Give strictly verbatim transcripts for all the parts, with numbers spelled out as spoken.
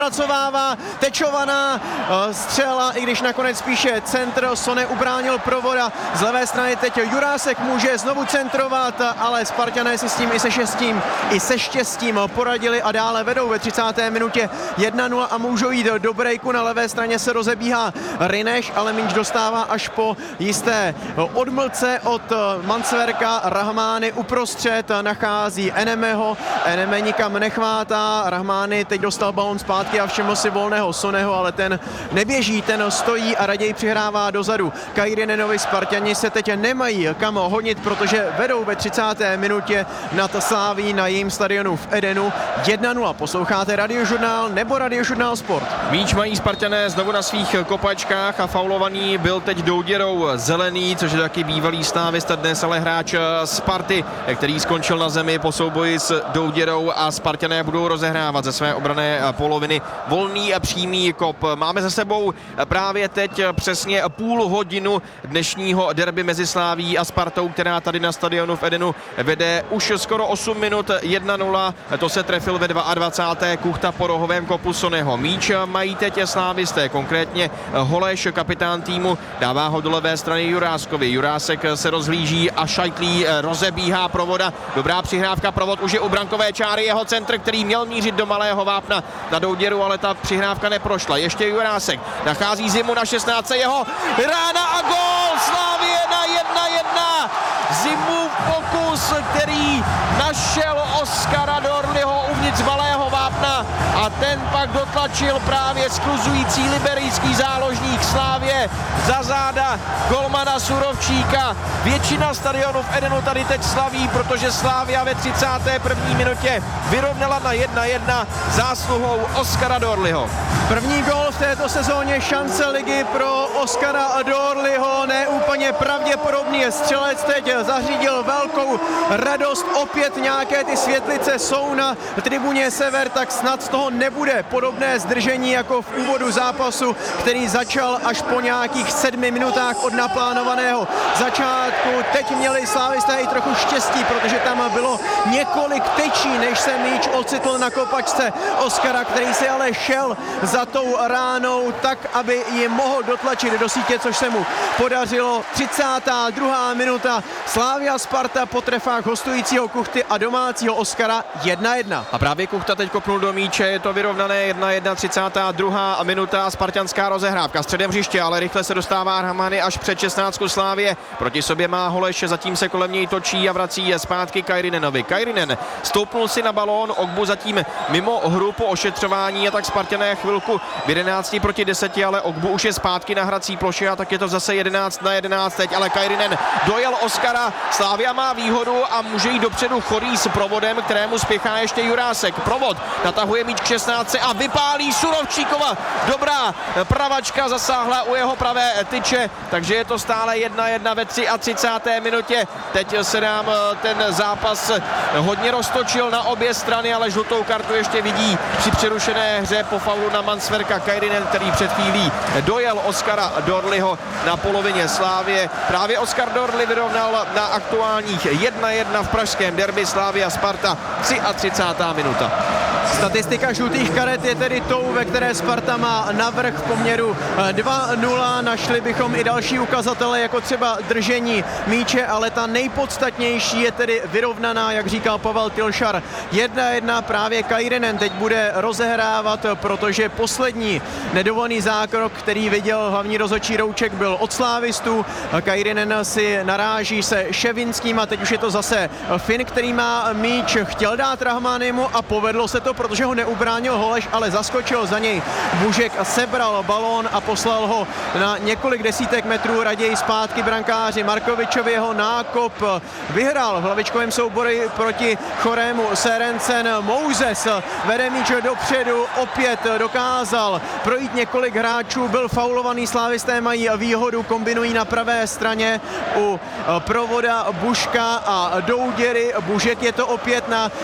Pracovává tečovaná střela, i když nakonec spíše centr. Sone ubránil Provoda. Z levé strany teď Jurásek může znovu centrovat, ale Spartané si s tím i se štěstím, i se štěstím poradili a dále vedou ve třicáté minutě jedna nula a můžou jít do breaku. Na levé straně se rozebíhá Rineš, ale míč dostává až po jisté odmlce od Mansverka. Rahmány uprostřed nachází Enemeho. Eneme nikam nechvátá. Rahmány teď dostal balon zpátky a všiml si volného Soneho, ale ten neběží, ten stojí a raději přihrává dozadu Kairinenovi. Spartani se teď nemají kam honit, protože vedou ve třicáté minutě nad Sláví na jejím stadionu v Edenu jedna nula. Posloucháte Radiožurnál nebo Radiožurnál Sport. Míč mají Spartané znovu na svých kopačkách a faulovaný byl teď Douděrou Zelený, což je taky bývalý slávista, dnes ale hráč Sparty, který skončil na zemi po souboji s Douděrou a Spartané budou rozehrávat ze své obranné poloviny volný a přímý kop. Máme za sebou právě teď přesně půl hodinu dnešního derby mezi Sláví a Spartou, která tady na stadionu v Edenu vede už skoro osm minut jedna nula. To se trefil ve dvacáté druhé Kuchta po rohovém kopu Soneho. Míč mají teď slávisté, konkrétně Holeš, kapitán týmu, dává ho do levé strany Juráskovi. Jurásek se rozhlíží a šajtlí, rozebíhá Provoda. Dobrá přihrávka, Provod už je u brankové čáry, jeho centr, který měl mířit do malého vápna na Douděru, ale ta přihrávka neprošla. Ještě Jurásek nachází Zimu na šestnáctce, jeho rána a gól Slávie na jedna jedna. Zimu pokus, který našel Oskara Dorliho uvnitř malého vápna a ten pak dotlačil právě skluzující liberijský záložník Slávie za záda golmana Surovčíka. Většina stadionu v Edenu tady teď slaví, protože Slávia ve třicáté první minutě vyrovnala na jedna jedna zásluhou Oskara Dorliho. První gól v této sezóně, šance ligy pro Oskara Dorliho, neúplně pravděpodobný střelec teď zařídil velkou radost. Opět nějaké ty světlice jsou na tribuně Sever, tak snad z toho nebude podobné zdržení jako v úvodu zápasu, který začal až po nějakých sedmi minutách od naplánovaného začátku. Teď měli slávisté i trochu štěstí, protože tam bylo několik tečí, než se míč ocitl na kopačce Oskara, který si ale šel za tou ránou tak, aby ji mohl dotlačit do sítě, což se mu podařilo. třicátá druhá minuta, Slavia Sparta po trefách hostujícího Kuchty a domácího Oskara jedna jedna. A právě Kuchta teď kopnul do míče, je to vyrovnané jedna jedna, třicátá druhá minuta, spartanská rozehrávka středem hřiště, ale rychle se dostává Rahmány až před šestnáctku Slávie. Proti sobě má Holeš, zatím se kolem něj točí a vrací je zpátky Kairinenovi. Kairinen stoupnul si na balón, Ogbu zatím mimo hru po ošetřování a tak Spartané chvilku v jedenácti proti deseti, ale Ogbu už je zpátky na hrací ploše a tak je to zase jedenáct na jedenáct teď, ale Kairinen dojel Oskara, Slavia má výhodu a může jít dopředu Chorý s Provodem, kterému spěchá ještě Jurásek. Provod natahuje míč k šestnáctce a vypálí Surovčíkova. Dobrá pravačka zasáhla u jeho pravé tyče, takže je to stále jedna jedna ve třicáté třetí minutě. Teď se nám ten zápas hodně roztočil na obě strany, ale žlutou kartu ještě vidí při přerušené hře po faulu na Mansverka Kairinen, který před chvílí dojel Oskara Dorliho na polovině Slávie. Právě Oskar Dorli vyrovnal na aktuálních jedna jedna v pražském derby Slavia Sparta, třicátá třetí minuta. Statistika žlutých karet je tedy tou, ve které Sparta má navrch v poměru dva nula. Našli bychom i další ukazatele, jako třeba držení míče, ale ta nejpodstatnější je tedy vyrovnaná, jak říkal Pavel Tilšar. jedna jedna, právě Kairinen teď bude rozehrávat, protože poslední nedovolený zákrok, který viděl hlavní rozhodčí Rouček, byl od slávistů. Kairinen si naráží se Ševinským a teď už je to zase Fin, který má míč. Chtěl dát Rahmánimu a povedlo se to, protože ho neubránil Holeš, ale zaskočil za něj Bužek a sebral balón a poslal ho na několik desítek metrů raději zpátky brankáři Markovičovi. Jeho nákop vyhrál v hlavičkovém souboji proti Chorému Serencen. Moses vede míč dopředu, opět dokázal projít několik hráčů, byl faulovaný, slávisté mají výhodu, kombinují na pravé straně u Provoda, Buška a Douděry. Bužek je to opět na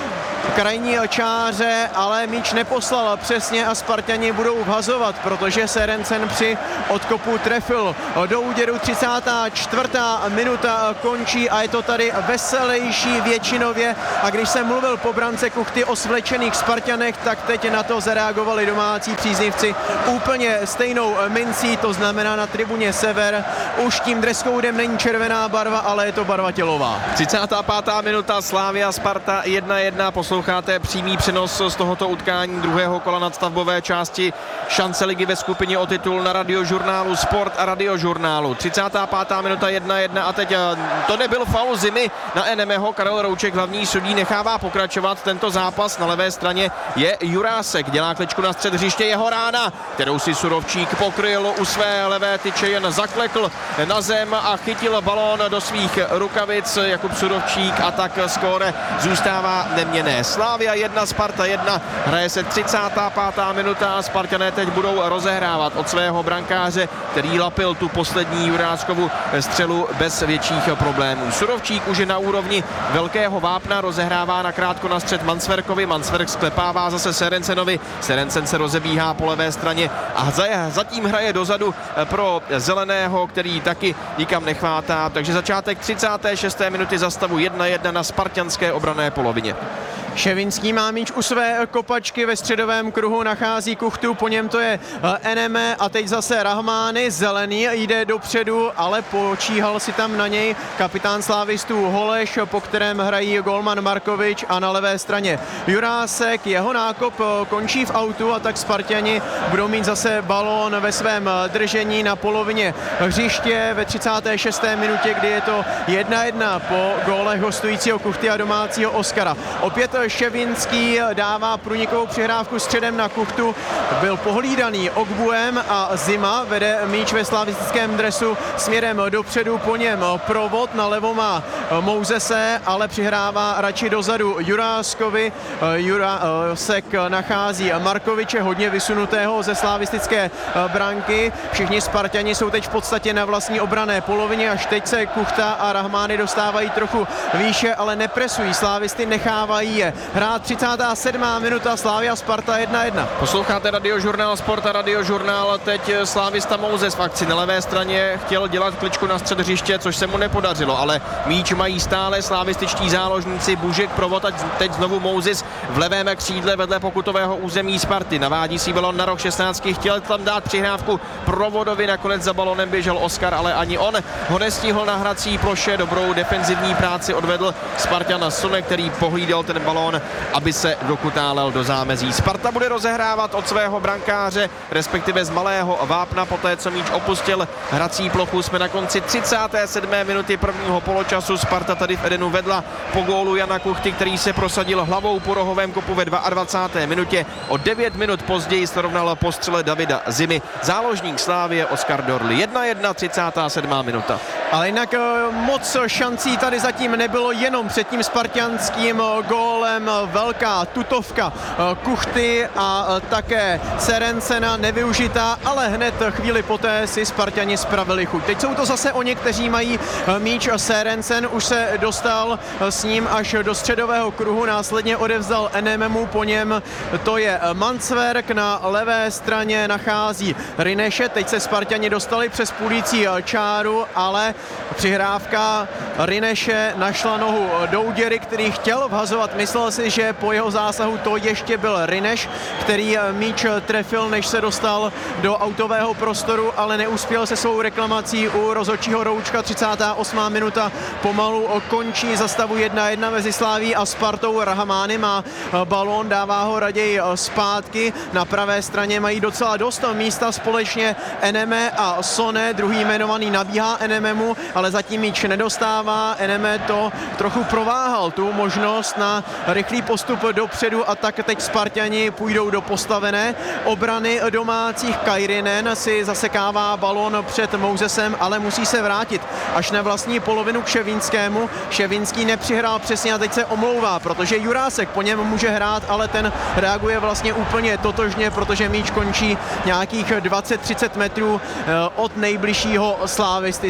krajní čáře, ale míč neposlal přesně a Spartani budou vhazovat, protože Serencen při odkopu trefil do úděru. třicátá čtvrtá minuta končí a je to tady veselější většinově, a když jsem mluvil po brance Kuchty o svlečených Spartanech, tak teď na to zareagovali domácí příznivci úplně stejnou mincí, to znamená na tribuně Sever. Už tím dresskoudem není červená barva, ale je to barva tělová. třicátá pátá minuta, Slavia Sparta jedna jedna. Posloucháte přímý přenos z tohoto utkání druhého kola nadstavbové části šance ligy ve skupině o titul na Radiožurnálu Sport a Radiožurnálu. třicátá pátá minuta jedna jedna a teď to nebyl faul Zimy na Enemeho. Karel Rouček, hlavní sudí, nechává pokračovat tento zápas. Na levé straně je Jurásek, dělá kličku na střed hřiště, jeho rána, kterou si Surovčík pokryl u své levé tyče, jen zaklekl na zem a chytil balón do svých rukavic Jakub Surovčík a tak skóre zůstává neměnné. Slavia jedna, Sparta jedna, hraje se třicátá pátá minuta a Spartané teď budou rozehrávat od svého brankáře, který lapil tu poslední Juráskovu střelu bez větších problémů. Surovčík už je na úrovni velkého vápna, rozehrává nakrátko na střed Mansverkovi, Mansverk sklepává zase Serencenovi, Serencen se rozebíhá po levé straně a zatím hraje dozadu pro zeleného, který taky nikam nechvátá, takže začátek třicáté šesté minuty za stavu jedna jedna na spartanské obranné polovině. Ševinský má míč u své kopačky, ve středovém kruhu nachází Kuchtu, po něm to je Eneme a teď zase Rahmány, zelený jde dopředu, ale počíhal si tam na něj kapitán slávistů Holeš, po kterém hrají golman Markovič a na levé straně Jurásek. Jeho nákop končí v autu a tak Spartani budou mít zase balón ve svém držení na polovině hřiště ve třicáté šesté minutě, kdy je to jedna jedna po gólech hostujícího Kuchty a domácího Oskara. Opět Ševinský dává průnikovou přihrávku středem na Kuchtu, byl pohlídaný Ogbuem a Zima vede míč ve slavistickém dresu směrem dopředu, po něm provod, na levo má Mouzese, ale přihrává radši dozadu Juráskovi. Jurásek nachází Markoviče, hodně vysunutého ze slavistické branky. Všichni Spartani jsou teď v podstatě na vlastní obranné polovině, až teď se Kuchta a Rahmány dostávají trochu výše, ale nepresují, slávisty nechávají je hrát. třicátá sedmá minuta, Slavia Sparta jedna jedna. Posloucháte Radiožurnál Sport a Radiožurnál. Teď slávista Mouzes v akci na levé straně, chtěl dělat kličku na střed hřiště, což se mu nepodařilo, ale míč mají stále slavističtí záložníci Bužek, Provod a teď znovu Mouzes v levém křídle vedle pokutového území Sparty. Navádí si balon na roh šestnáctky, chtěl tam dát přihrávku Provodovi, nakonec za balonem běžel Oskar, ale ani on ho nestihl na hrací ploše. Dobrou defenzivní práci odvedl Spartan Sonek, který pohlídal ten balón, aby se dokutálel do zámezí. Sparta bude rozehrávat od svého brankáře, respektive z malého vápna, poté co míč opustil hrací plochu. Jsme na konci třicáté sedmé minuty prvního poločasu. Sparta tady v Edenu vedla po gólu Jana Kuchty, který se prosadil hlavou po rohovém kopu ve dvacáté druhé minutě. O devět minut později srovnal po střele Davida Zimy záložník Slávie Oskar Dorli. jedna jedna, třicátá sedmá minuta. Ale jinak moc šancí tady zatím nebylo, jenom před tím spartanským gólem velká tutovka Kuchty a také Serencena nevyužitá, ale hned chvíli poté si Spartani spravili chuť. Teď jsou to zase oni, kteří mají míč. Serencen už se dostal s ním až do středového kruhu, následně odevzdal Enememu, po něm to je Mansverk, na levé straně nachází Rineše. Teď se Spartani dostali přes půlící čáru, ale přihrávka Rineše našla nohu Douděry, který chtěl vhazovat. Myslel si, že po jeho zásahu to ještě byl Rineš, který míč trefil, než se dostal do autového prostoru, ale neuspěl se svou reklamací u rozhodčího Roučka. třicátá osmá minuta pomalu končí za stavu jedna jedna mezi Slaví a Spartou. Rahmány má balón, dává ho raději zpátky. Na pravé straně mají docela dost místa společně Eneme a Sone. Druhý jmenovaný nabíhá Enememu, ale zatím míč nedostává. Eneme to trochu prováhal, tu možnost na rychlý postup dopředu, a tak teď Spartani půjdou do postavené obrany domácích. Kairinen si zasekává balón před Mouzesem, ale musí se vrátit až na vlastní polovinu k Ševinskému. Ševinský nepřihrál přesně a teď se omlouvá, protože Jurásek po něm může hrát, ale ten reaguje vlastně úplně totožně, protože míč končí nějakých dvacet třicet metrů od nejbližšího slávisty. třicátá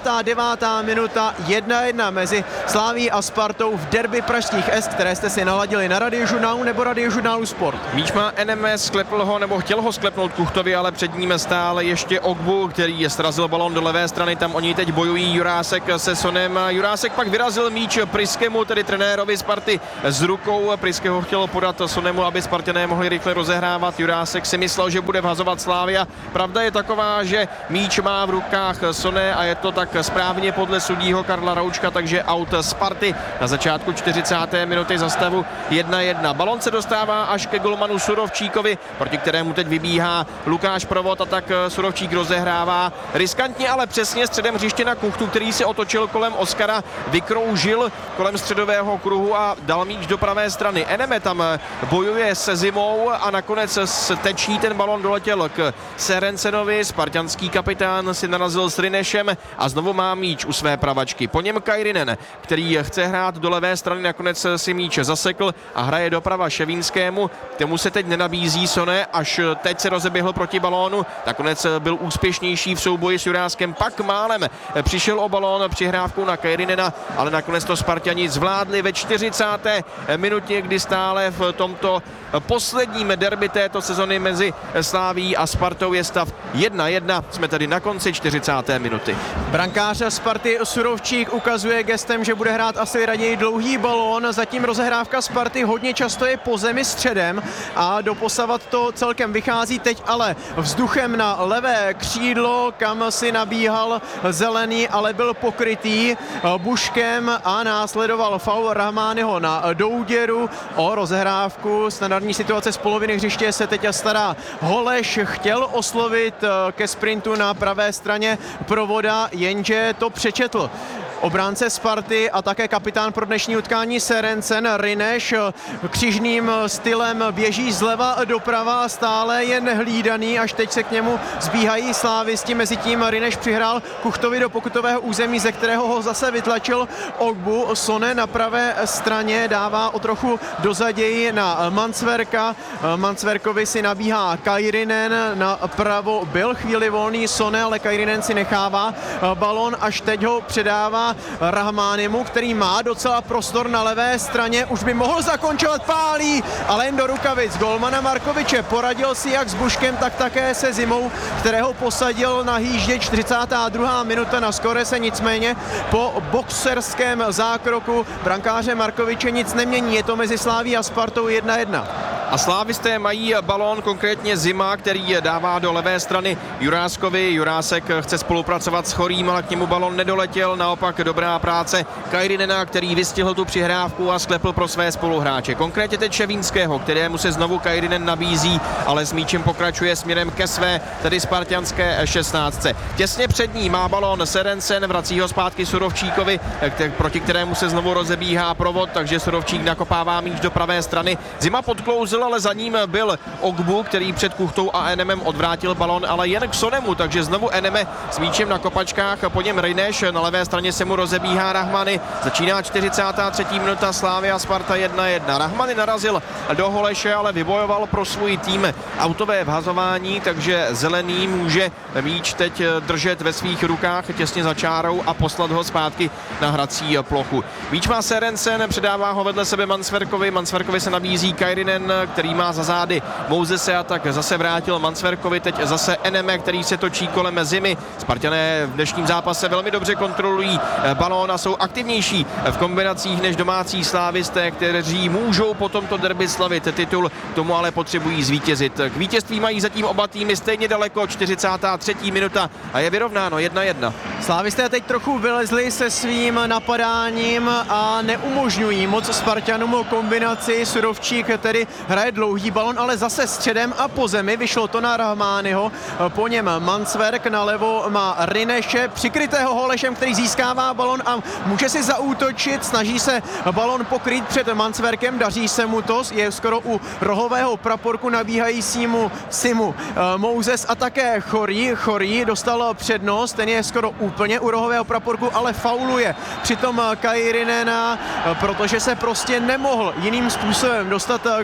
dvacátá devátá minuta, jedna jedna mezi Slavií a Spartou v derby pražských S, které jste si naladili na Radiožurnálu nebo Radiožurnálu Sport. Míč má N M S, sklepl ho, nebo chtěl ho sklepnout Kuchtovi, ale před ním stále ještě Ogbu, který je srazil balón do levé strany, tam oni teď bojují Jurásek se Sonem. Jurásek pak vyrazil míč Priskemu, tedy trenérovi Sparty, z rukou. Priske ho chtěl podat Sonemu, aby Spartané mohli rychle rozehrávat. Jurásek si myslel, že bude vhazovat Slavia. Pravda je taková, že míč má v rukách Soné a je to tak správně podle sudího Karla Roučka, takže aut Sparty na začátku čtyřicáté minuty za stavu jedna jedna. Balon se dostává až ke golmanu Surovčíkovi, proti kterému teď vybíhá Lukáš Provod, a tak Surovčík rozehrává riskantně, ale přesně středem hřiště na Kuchtu, který se otočil kolem Oskara, vykroužil kolem středového kruhu a dal míč do pravé strany. Eneme tam bojuje se Zimou a nakonec stečí, ten balon doletěl k Serencenovi, spartanský kapitán si narazil s Rinešem a znovu má míč u své pravačky. Po něm Kairinen, který chce hrát do levé strany, nakonec si míč zasekl a hraje doprava Ševínskému. Tomu se teď nenabízí Soné, až teď se rozeběhl proti balónu, nakonec byl úspěšnější v souboji s Juráskem, pak málem přišel o balón přihrávkou na Kairinena, ale nakonec to Spartani zvládli ve čtyřicáté minutě, kdy stále v tomto posledním derby této sezony mezi Slavií a Spartou je stav jedna jedna. Jsme tady na konci čtyřicáté minuty. Brankář Sparty Surovčík ukazuje gestem, že bude hrát asi raději dlouhý balón, zatím rozehrávka Sparty hodně často je po zemi středem a doposavat to celkem vychází, teď ale vzduchem na levé křídlo, kam si nabíhal Zelený, ale byl pokrytý Buškem a následoval faul Rahmányho na Douděru. O rozehrávku standardní situace z poloviny hřiště se teď stará Holeš, chtěl oslovit ke sprintu na pravé straně Provoda, jenže to přečetl obránce Sparty a také kapitán pro dnešní utkání Serencen. Rineš křižným stylem běží zleva doprava a stále je nehlídaný, až teď se k němu zbíhají slávisti. Mezitím Rineš přihrál Kuchtovi do pokutového území, ze kterého ho zase vytlačil Ogbu. Sone na pravé straně dává o trochu dozaději na Mansverka. Mansverkovi si nabíhá Kairinen, na pravo byl chvíli volný Sone, ale Kairinen si nechává balón, až teď ho předává Rahmánymu, který má docela prostor na levé straně, už by mohl zakončovat, pálí, ale jen do rukavic golmana Markoviče. Poradil si jak s Buškem, tak také se Zimou, kterého posadil na hýždě. čtyřicátá druhá minuta na skore se nicméně po boxerském zákroku brankáře Markoviče nic nemění, je to mezi Slavií a Spartou jedna jedna. A slávisté mají balón, konkrétně Zima, který je dává do levé strany Juráskovi. Jurásek chce spolupracovat s Chorým, ale k němu balón nedoletěl, naopak dobrá práce Kairinena, který vystihl tu přihrávku a sklepl pro své spoluhráče. Konkrétně teď Ševínského, kterému se znovu Kairinen nabízí, ale s míčem pokračuje směrem ke své, tedy spartanské šestnáctce. Těsně před ní má balón Serencen, vrací ho zpátky Surovčíkovi, proti kterému se znovu rozebíhá Provod, takže Surovčík nakopává míč do pravé strany. Zima podklouzl, ale za ním byl Ogbu, který před Kuchtou a Enemem odvrátil balón, ale jen k Sonemu, takže znovu Eneme s míčem na kopačkách, po něm Rineš, na levé straně se mu rozebíhá Rahmany. Začíná čtyřicátá třetí minuta, Slavia Sparta jedna jedna. Rahmany narazil do Holeše, ale vybojoval pro svůj tým autové vhazování, takže Zelený může míč teď držet ve svých rukách těsně za čárou a poslat ho zpátky na hrací plochu. Míč má Serencen, předává ho vedle sebe Mansverkovi, Mansverkovi se nabízí Kairinen, který má za zády Mouzese, a tak zase vrátil Mansverkovi, teď zase Eneme, který se točí kolem Zimy. Spartané v dnešním zápase velmi dobře kontrolují balón a jsou aktivnější v kombinacích než domácí slávisté, kteří můžou po tomto derby slavit titul, k tomu ale potřebují zvítězit. K vítězství mají zatím oba týmy stejně daleko, čtyřicátá třetí minuta a je vyrovnáno jedna jedna. Slávisté teď trochu vylezli se svým napadáním a neumožňují moc Spartanům kombinaci. Surovčík tedy hraje dlouhý balon, ale zase středem a po zemi. Vyšlo to na Rahmányho, po něm Mansverk, nalevo má Rineše, přikrytého Holešem, který získává balon a může si zaútočit, snaží se balon pokrýt před Mansverkem, daří se mu to, je skoro u rohového praporku nabíhajícímu Simu Mouzes a také Chorý. Chorý dostal přednost, ten je skoro úplně u rohového praporku, ale fauluje přitom Kairinena, protože se prostě nemohl jiným způsobem dostat k balonu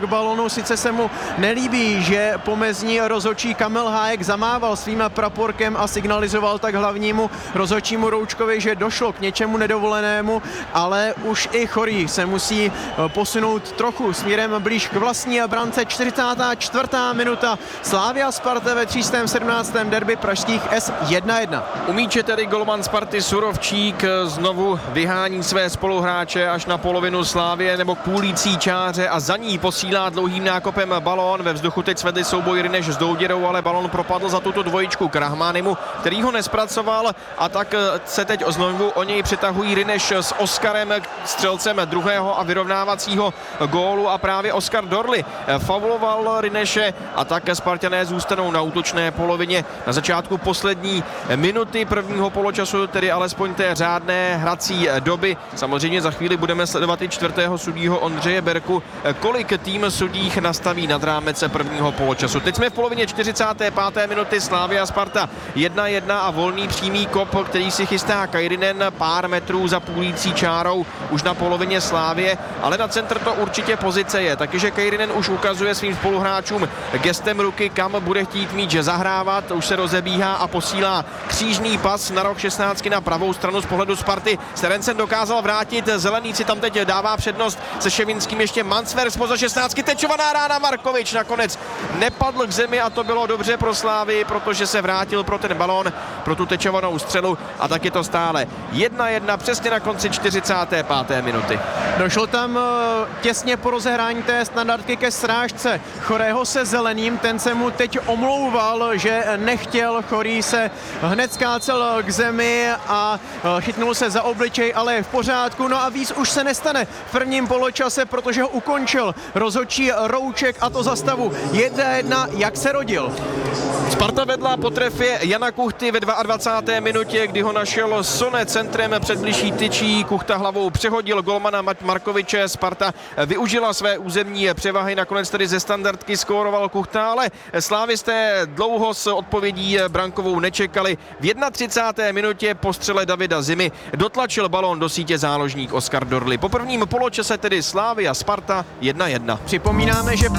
jednou sice se mu nelíbí, že pomezní rozhodčí Kamil Hájek zamával svým praporkem a signalizoval tak hlavnímu rozhodčímu Roučkovi, že došlo k něčemu nedovolenému, ale už i Chorý se musí posunout trochu směrem blíž k vlastní brance. čtyřicátá čtvrtá minuta. Slavia Sparta ve třístém sedmnáctém derby pražských S jedna jedna. U míče tedy golman Sparty Surovčík znovu vyhání své spoluhráče až na polovinu Slavie nebo půlící čáře a za ní posílá dlouhým nákopem balón. Ve vzduchu teď svedli souboj Rineš s Douděrou, ale balón propadl za tuto dvojičku k Rahmánimu, který ho nespracoval, a tak se teď znovu o něj přitahují Rineš s Oskarem, střelcem druhého a vyrovnávacího gólu, a právě Oskar Dorli fauloval Rineše a tak Spartané zůstanou na útočné polovině na začátku poslední minuty prvního poločasu, tedy alespoň té řádné hrací doby. Samozřejmě za chvíli budeme sledovat i čtvrtého sudího Ondřeje Berku, kolik tým sudích nastaví nad rámec prvního poločasu. Teď jsme v polovině čtyřicáté páté minuty, Slavia Sparta jedna jedna a volný přímý kop, který si chystá Kairinen pár metrů za půlící čárou už na polovině Slávie, ale na centr to určitě pozice je, takže Kairinen už ukazuje svým spoluhráčům gestem ruky, kam bude chtít míč zahrávat, už se rozebíhá a posílá křížný pas na roh šestnáctky na pravou stranu z pohledu Sparty. Sterencen dokázal vrátit, Zelený si tam teď dává přednost se Ševinským, ještě Mansver spoza šestnáctky, tečovaná rána, Markovič nakonec nepadl k zemi a to bylo dobře pro Slávii, protože se vrátil pro ten balón, pro tu tečovanou střelu, a tak je to stále jedna jedna přesně na konci čtyřicáté páté minuty. Došlo tam těsně po rozehrání té standardky ke srážce Chorého se Zeleným, ten se mu teď omlouval, že nechtěl, Chorý se hned skácel k zemi a chytnul se za obličej, ale je v pořádku, no a víc už se nestane v prvním poločase, protože ho ukončil rozhodčí Rouček, a to za stavu jedna jedna, jak se rodil. Sparta vedla po trefě Jana Kuchty ve dvacáté druhé minutě, kdy ho našel Sone centrem před bližší tyčí, Kuchta hlavou přehodil golmana Markoviče, Sparta využila své územní převahy, nakonec tedy ze standardky skóroval Kuchta, ale slávisté dlouho s odpovědí brankovou nečekali. V třicáté první minutě po střele Davida Zimy dotlačil balón do sítě záložník Oskar Dorli. Po prvním poločase tedy Slavia Sparta jedna jedna. Připomínáme, že...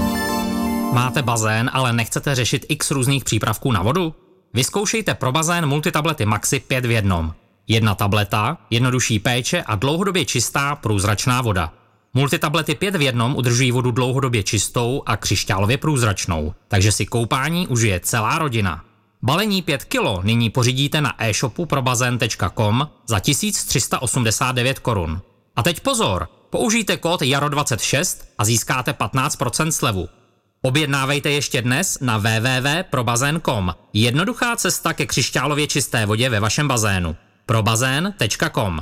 Máte bazén, ale nechcete řešit x různých přípravků na vodu? Vyzkoušejte pro bazén multitablety Maxi pět v jednom. Jedna tableta, jednodušší péče a dlouhodobě čistá průzračná voda. Multitablety pět v jednom udržují vodu dlouhodobě čistou a křišťálově průzračnou, takže si koupání užije celá rodina. Balení pět kilo nyní pořídíte na e-shopu probazén tečka com za tisíc tři sta osmdesát devět korun. A teď pozor, použijte kód jaro dvacet šest a získáte patnáct procent slevu. Objednávejte ještě dnes na w w w tečka probazén tečka com. Jednoduchá cesta ke křišťálově čisté vodě ve vašem bazénu. probazén tečka com.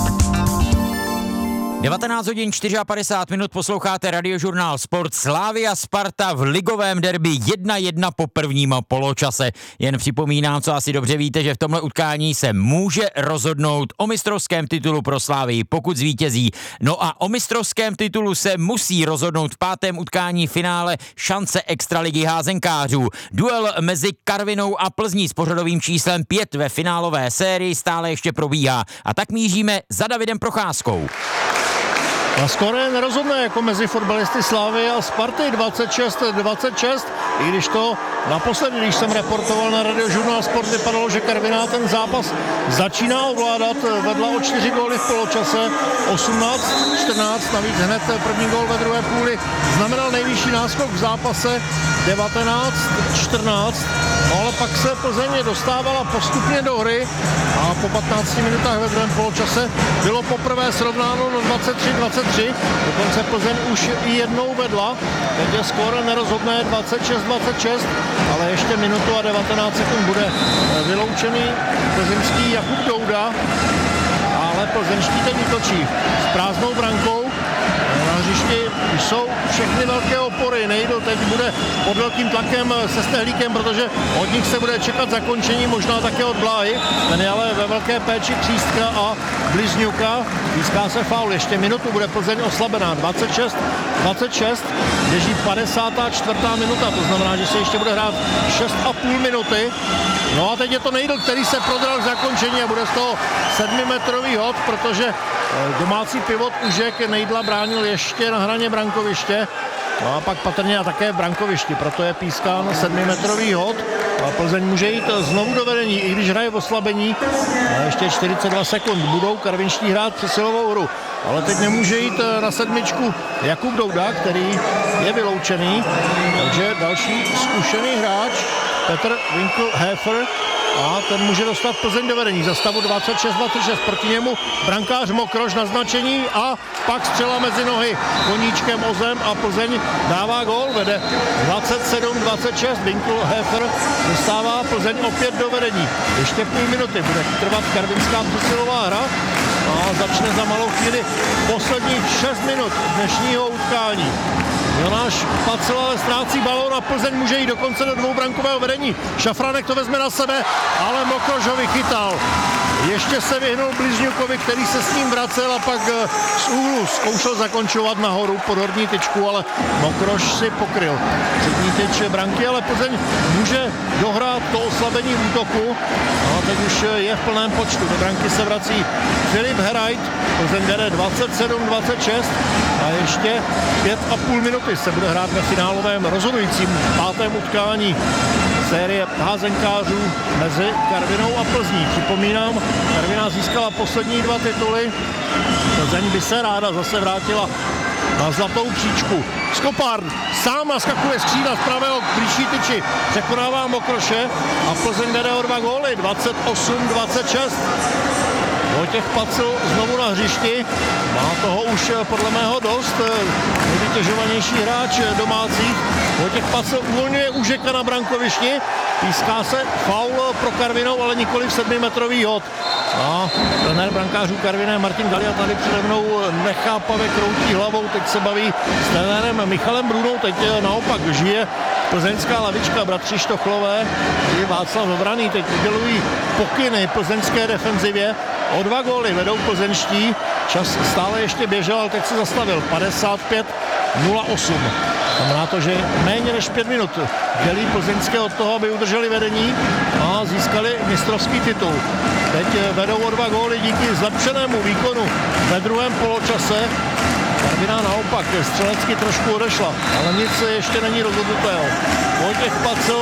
devatenáct hodin padesát čtyři minut, posloucháte Radiožurnál Sport. Slavia Sparta v ligovém derby jedna jedna po prvním poločase. Jen připomínám, co asi dobře víte, že v tomhle utkání se může rozhodnout o mistrovském titulu pro Slavii, pokud zvítězí. No a o mistrovském titulu se musí rozhodnout v pátém utkání finále šance extraligy házenkářů. Duel mezi Karvinou a Plzní s pořadovým číslem pět ve finálové sérii stále ještě probíhá. A tak míříme za Davidem Procházkou. A skoro je nerozhodné jako mezi fotbalisty Slavie a Sparty dvacet šest dvacet šest, i když to naposledy, když jsem reportoval na Radiožurnál Sport, vypadalo, že Karviná ten zápas začíná ovládat, vedla o čtyři góly v poločase, osmnáct čtrnáct, navíc hned první gól ve druhé půli znamenal nejvyšší náskok v zápase, devatenáct čtrnáct, no ale pak se Plzeň dostávala postupně do hry a po patnácti minutách ve druhém poločase bylo poprvé srovnáno na dvacet tři dvacet tři, dokonce Plzeň už i jednou vedla, teď je skóre nerozhodné dvacet šest dvacet šest, ale ještě minutu a devatenáct sekund bude vyloučený plzeňský Jakub Douda, ale plzeňští teď útočí s prázdnou brankou. Na hřišti jsou všechny velké opory, Nejdl teď bude pod velkým tlakem se Stehlíkem, protože od nich se bude čekat zakončení, možná také od Bláhy, ten je ale ve velké péči Křístka a Blizňuka, získá se faul, ještě minutu bude Plzeň oslabená, dvacet šest dvacet šest, běží padesátá čtvrtá minuta, to znamená, že se ještě bude hrát šest a půl minuty, no a teď je to Nejdl, který se prodral k zakončení a bude z toho sedmimetrový hod, protože domácí pivot Užek Nejdla bránil ještě na hraně brankoviště No a pak patrně a také v brankovišti, proto je pískán sedmimetrový hod. A Plzeň může jít znovu do vedení, i když hraje v oslabení. A ještě čtyřicet dva sekund budou karvinští hrát přesilovou hru. Ale teď nemůže jít na sedmičku Jakub Douda, který je vyloučený. Takže další zkušený hráč Petr Winkelhofer a ten může dostat Plzeň do vedení za stavu dvacet šest dvacet šest. Proti němu brankář Mokroš na značení a pak střela mezi nohy koníčkem Ozem a Plzeň dává gól, vede dvacet sedm dvacet šest. Winkelhofer dostává Plzeň opět do vedení. Ještě půl minuty bude trvat karvinská přesilová hra a začne za malou chvíli posledních šest minut dnešního utkání. Jonáš Pacel ale ztrácí balón a Plzeň může jít dokonce do dvoubrankového vedení. Šafránek to vezme na sebe, ale Mokroš ho vychytal. Ještě se vyhnul Blizňukovi, který se s ním vracel a pak z úhlu zkoušel zakončovat nahoru pod horní tyčku, ale Mokroš si pokryl přední tyč branky, ale Plzeň může dohrát to oslabení útoku. A teď už je v plném počtu. Do branky se vrací Filip Herajt. Plzeň vede dvacet sedm dvacet šest a ještě pět a půl minuty se bude hrát ve finálovém rozhodujícím pátém utkání série házenkářů mezi Karvinou a Plzní. Připomínám, Karviná získala poslední dva tituly. Plzeň by se ráda zase vrátila na zlatou příčku. Skopár sám naskakuje z křídla z pravého k blížší tyči. Překonává Mokroše a Plzeň vede o dva góly. dvacet osm dvacet šest. Vojtěch Pacl znovu na hřišti. Má toho už podle mého dost. Nejvytěžovanější hráč domácích. Vojtěch Pacl uvolňuje Užeka na brankovišti. Píská se faul pro Karvinou, ale nikoli v sedmimetrový hod. A trenér brankářů Karviné Martin Galia tady přede mnou nechápavě kroutí hlavou. Teď se baví s trenérem Michalem Brunou. Teď naopak žije plzeňská lavička bratři Štochlové. Je Václav Vraný. Teď udělují pokyny plzeňské defenzivě. O dva góly vedou plzeňští. Čas stále ještě běžel, ale teď se zastavil. padesát pět nula osm. Znamená to, že méně než pět minut dělí plzeňské od toho, aby udrželi vedení a získali mistrovský titul. Teď vedou o dva góly díky zlepšenému výkonu ve druhém poločase. Karviná naopak střelecky trošku odešla, ale nic ještě není rozhodnutého. Vojtěch Pacl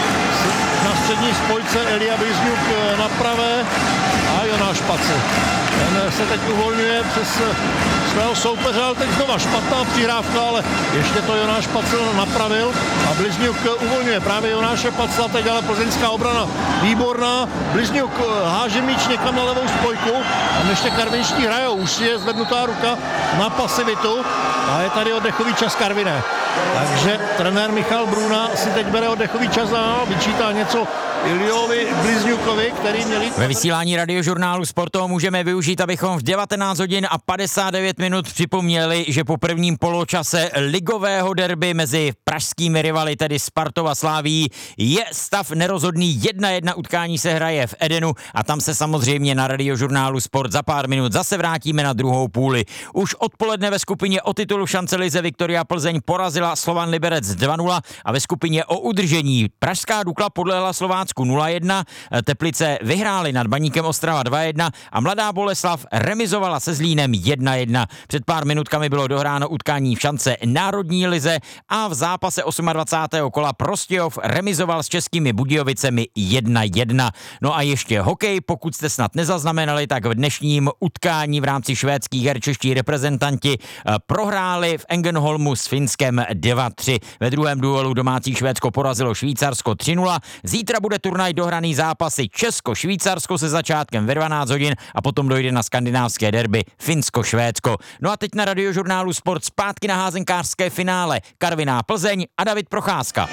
na střední spojce, Elia Blizňuk na pravé a Jonáš Pacl. Ten se teď uvolňuje přes svého soupeře, ale teď znova špatná přihrávka, ale ještě to Jonáš Pacl napravil a Blizňuk uvolňuje právě Jonáše Pacla, teď ale plzeňská obrana výborná. Blizňuk háže míč někam na levou spojku a ještě karvinští hrajou, už je zvednutá ruka na pasivitu a je tady oddechový čas Karviné. Takže trenér Michal Bruna si teď bere oddechový čas a vyčítá něco Iliovi Blizňukovi, který měli... Ve vysílání radiožurnálu Sportu můžeme využít, abychom v devatenáct hodin a padesát devět minut připomněli, že po prvním poločase ligového derby mezi pražskými rivaly, tedy Spartou a Slavií, je stav nerozhodný. jedna jedna utkání se hraje v Edenu a tam se samozřejmě na radiožurnálu Sport za pár minut zase vrátíme na druhou půli. Už odpoledne ve skupině o titulu šance lize Viktoria Plzeň porazila Slovan Liberec dva nula a ve skupině o udržení pražská Dukla podlehla Slovácku nula jedna, Teplice vyhrály nad Baníkem Ostrava dva jedna a Mladá Boleslav remizovala se Zlínem jedna jedna. Před pár minutkami bylo dohráno utkání v šance národní lize a v zápase dvacátého osmého kola Prostějov remizoval s Českými Budějovicemi jedna jedna. No a ještě hokej, pokud jste snad nezaznamenali, tak v dnešním utkání v rámci švédských her čeští reprezentanti prohráli v Ängelholmu s Finskem dva tři. Ve druhém duelu domácí Švédsko porazilo Švýcarsko tři nula. Zítra bude turnaj dohraný zápasy Česko-Švýcarsko se začátkem ve dvanáct hodin a potom dojde na skandinávské derby Finsko-Švédsko. No a teď na radiožurnálu Sport zpátky na házenkářské finále Karviná Plzeň a David Procházka.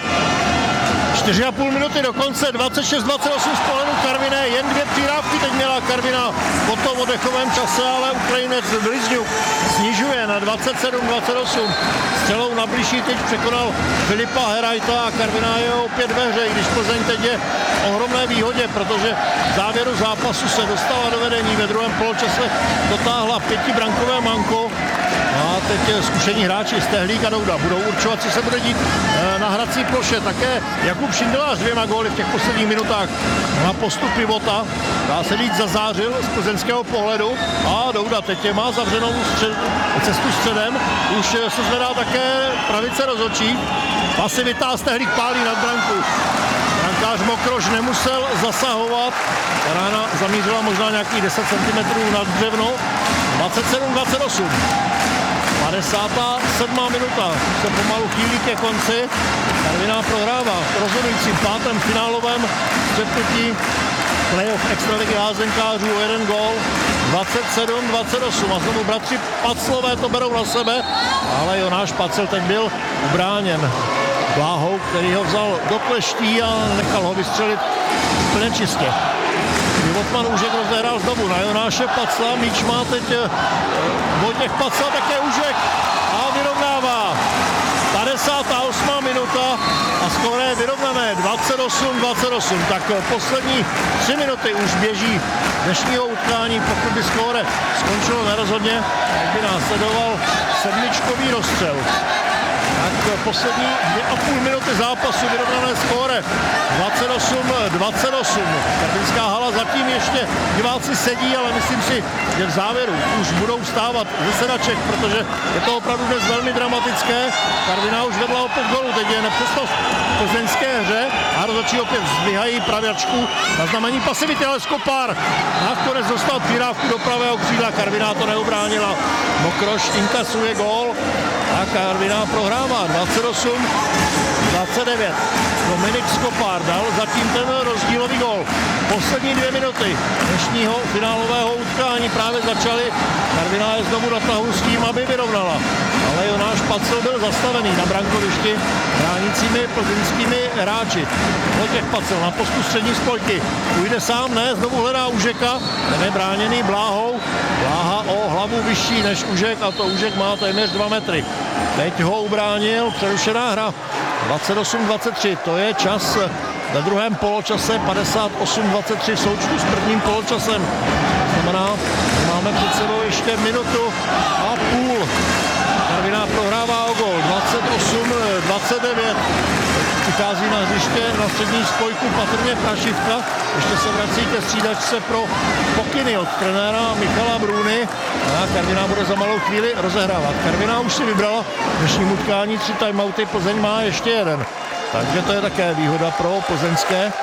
čtyři a půl minuty do konce, dvacet šest dvacet osm z pohledu Karviné, jen dvě přihrávky teď měla Karviná po tom oddechovém čase, ale Ukrajinec Blizňuk snižuje na dvacet sedm dvacet osm. Střelou na blížší tyč překonal Filipa Herajta a Karviná je opět ve hře, i když Plzeň teď je v ohromné výhodě, protože v závěru zápasu se dostala do vedení, ve druhém poločase dotáhla pětibrankové manko. A teď zkušení hráči Stehlík a Douda budou určovat, co se bude dít na hrací ploše. Také Jakub Šindelář dvěma góly v těch posledních minutách na postup pivota. Dá se říct, zazářil z plzeňského pohledu a Douda teď má zavřenou střed, cestu středem. Už se zvedá také pravice rozhodčí. Pasivita, Stehlík pálí nad branku. Brankář Mokroš nemusel zasahovat. Rána zamířila možná nějakých deset centimetrů nad břevno. dvacet sedm dvacet osm. padesátá sedmá minuta. Se pomalu chýlí ke konci. Karviná prohrává v rozhodujícím pátém finálovém střetnutí playoff extraligy házenkářů o jeden gól. dvacet sedm dvacet osm. A znovu bratři Paclové to berou na sebe, ale Jonáš Pacel teď byl ubráněn Bláhou, který ho vzal do kleští a nechal ho vystřelit úplně čistě. Životman Užek rozehrál znovu na Jonáše Pacla, míč má teď Vojtěch Pacla, také Užek a vyrovnává. padesátá osmá minuta a skóre je vyrovnané dvacet osm dvacet osm. Tak poslední tři minuty už běží dnešního utkání. Pokud by skóre skončilo nerozhodně, tak by následoval sedmičkový rozstřel. Tak poslední dvě a půl minuty zápasu, vyrovnané skóre dvacet osm dvacet osm. Karvinská hala zatím ještě diváci sedí, ale myslím si, že v závěru už budou vstávat ze sedaček, protože je to opravdu dnes velmi dramatické. Karviná už vedla o pět gólů, teď je nepřesto v plzeňské hře a rozhodčí opět zdvihají praviačku na znamení pasivity, ale Skopár nakonec dostal přidávku do pravého křídla, Karviná to neubránila. Mokroš inkasuje gól a Karviná prohrává dvacet osm dvacet devět. Dominik Skopár dal zatím ten rozdílový gól. Poslední dvě minuty dnešního finálového utkání právě začaly. Karviná je znovu na tahu s tím, aby vyrovnala. Ale Jonáš Pacel byl zastavený na brankovišti bránícími plzeňskými hráči. Vojtěch Pacel na postu střední spojky. Půjde sám, ne, znovu hledá Užeka. Ten je bráněný Bláhou. Bláha o hlavu vyšší než Užek a to Užek má téměř dva metry. Teď ho ubránil, přerušená hra. dvacet osm dvacet tři, to je čas ve druhém poločase, padesát osm dvacet tři v součtu s prvním poločasem. To znamená, že máme před sebou ještě minutu a půl. Karviná prohrává o gól, dvacet osm dvacet devět. Přichází na hřiště na střední spojku patrně Prašivka. Ještě se vrací ke střídačce pro pokyny od trenéra Michala Brůny. A Karviná bude za malou chvíli rozehrávat. Karviná už si vybrala v dnešním utkání tři timeouty, Plzeň má ještě jeden. Takže to je také výhoda pro plzeňské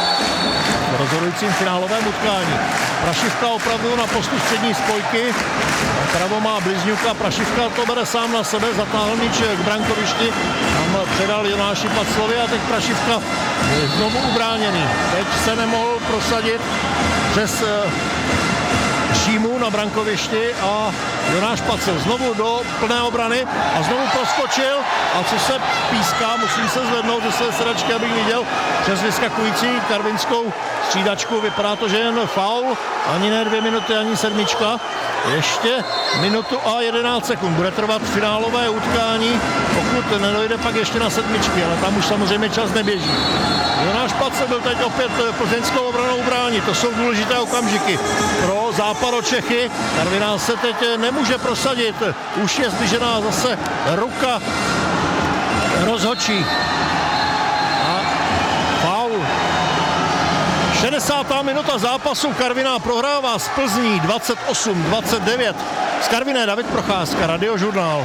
v rozhodujícím finálovém utkání. Prašivka opravdu na postu střední spojky. Pravo má Blizňuka, Prašivka to bere sám na sebe, zatáhl míč k brankovišti. Tam předal Jonáši Paclovi a teď Prašivka je znovu ubráněný. Teď se nemohl prosadit přes Šímu na brankovišti a Jonáš Pacel znovu do plné obrany a znovu proskočil a co se píská, musím se zvednout ze své sedačky, abych viděl přes vyskakující karvinskou střídačku. Vypadá to, že jen faul, ani ne dvě minuty, ani sedmička. Ještě minutu a jedenáct sekund. Bude trvat finálové utkání, pokud nedojde pak ještě na sedmičky, ale tam už samozřejmě čas neběží. Jonáš Pacel byl teď opět plzeňskou obranou bránit. To jsou důležité okamžiky pro Západočechy. Karviná se teď nemůže prosadit. Už je zdvižená zase ruka rozhodčí. A faul. šedesátá minuta zápasu. Karviná prohrává z Plzní dvacet osm dvacet devět. Z Karviné David Procházka, Radiožurnál.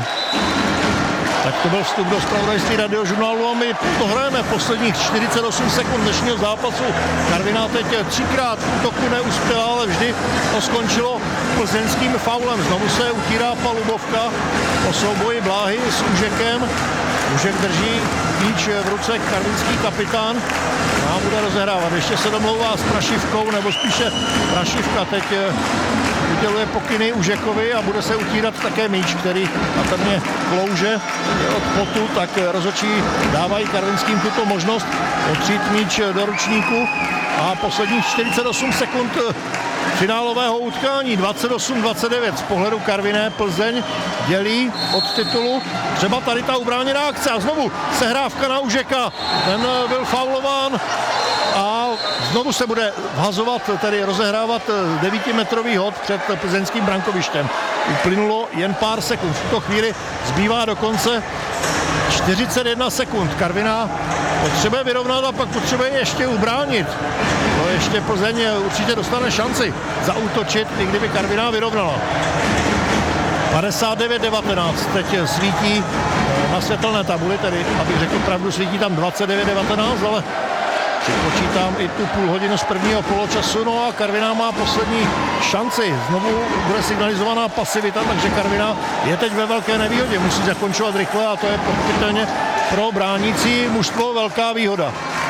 Tak to byl vstup do zpravodajství Radiožurnálu a my to hrajeme posledních čtyřicet osm sekund dnešního zápasu. Karviná teď třikrát v útoku neuspěla, ale vždy to skončilo plzeňským faulem. Znovu se utírá palubovka po souboji Bláhy s Užekem. Užek drží míč v ruce, karvinský kapitán a bude rozehrávat. Ještě se domlouvá s Prašivkou, nebo spíše Prašivka teď uděluje pokyny Užekovi a bude se utírat také míč, který patrně klouže od potu, tak rozhodčí dávají karvinským tuto možnost otřít míč do ručníku a posledních čtyřicet osm sekund finálového utkání dvacet osm dvacet devět z pohledu Karviné Plzeň dělí od titulu. Třeba tady ta ubráněná akce a znovu sehrávka na Užeka, ten byl faulován a znovu se bude vhazovat, tedy rozehrávat devítimetrový hod před plzeňským brankovištěm. uplynulo jen pár sekund. V tuto chvíli zbývá dokonce čtyřicet jedna sekund. Karviná potřebuje vyrovnat a pak potřebuje ještě ubránit. To ještě Plzeň určitě dostane šanci zaútočit, i kdyby Karviná vyrovnala. padesát devět devatenáct teď svítí na světelné tabuli, tedy abych řekl pravdu, svítí tam dvacet devět devatenáct, ale připočítám i tu půl hodinu z prvního poločasu, no a Karviná má poslední šanci. Znovu bude signalizovaná pasivita, takže Karviná je teď ve velké nevýhodě, musí zakončovat rychle a to je pochopitelně pro bránící mužstvo velká výhoda.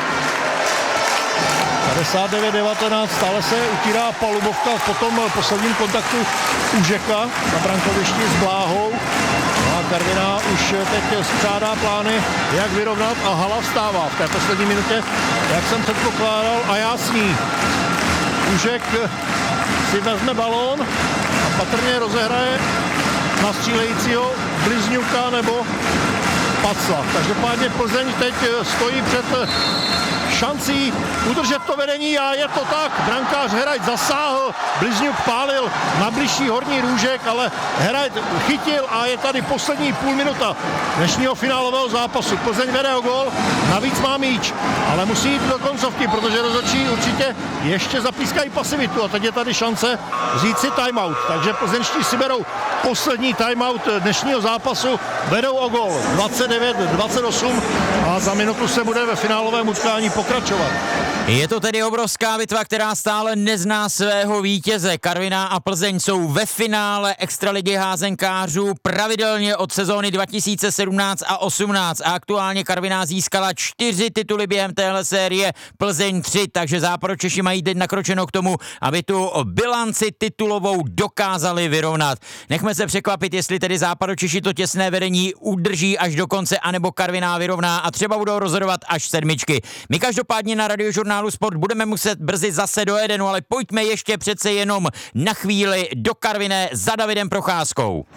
padesát devět devatenáct, stále se utírá palubovka po tom posledním kontaktu Užeka na brankovišti s Bláhou. No a Karviná už teď spřádá plány, jak vyrovnat a hala vstává v té poslední minutě, jak jsem předpokládal, a já s ní. Užek si vezme balón a patrně rozehraje na střílejícího Blizňuka nebo Pacla. Každopádně Plzeň teď stojí před šancí udržet to vedení a je to tak. Brankář Herajt zasáhl, Blizňuk pálil na bližší horní růžek, ale Herajt chytil a je tady poslední půl minuta dnešního finálového zápasu. Plzeň vede o gól, navíc má míč, ale musí jít do koncovky, protože rozhodčí určitě ještě zapískají pasivitu a teď je tady šance vzít si timeout. Takže plzeňští si berou poslední timeout dnešního zápasu, vedou o gól dvacet devět dvacet osm a za minutu se bude ve finálovém utkání pokračovat. Je to tedy obrovská bitva, která stále nezná svého vítěze. Karviná a Plzeň jsou ve finále extraligy házenkářů pravidelně od sezóny dva tisíce sedmnáct a osmnáct a aktuálně Karviná získala čtyři tituly během téhle série, Plzeň tři, takže Západočeši mají teď nakročeno k tomu, aby tu bilanci titulovou dokázali vyrovnat. Nechme se překvapit, jestli tedy Západočeši to těsné vedení udrží až do konce, anebo Karviná vyrovná a třeba budou rozhodovat až sedmičky. My každopádně na Radiožurnálu Sport budeme muset brzy zase do Edenu, ale pojďme ještě přece jenom na chvíli do Karviné za Davidem Procházkou.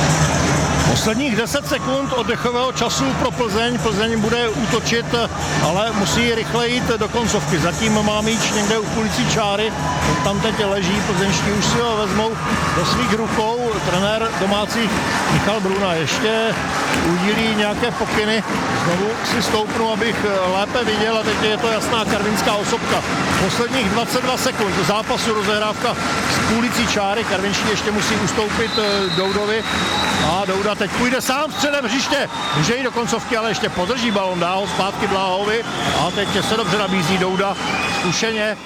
Posledních deset sekund oddechového času pro Plzeň. Plzeň bude útočit, ale musí rychle jít do koncovky. Zatím má míč někde u půlicí čáry. Tam teď leží, plzeňští už si ho vezmou do svých rukou. Trenér domácích Michal Bruna ještě udílí nějaké pokyny. Znovu si stoupnu, abych lépe viděl a teď je to jasná karvinská osobka. Posledních dvacet dva sekund zápasu rozehrávka z půlicí čáry. Karvinští ještě musí ustoupit Doudovi a Douda teď půjde sám středem hřiště, může jít do koncovky, ale ještě podrží balon, dá ho zpátky Bláhovi a teď se dobře nabízí Douda zkušeně.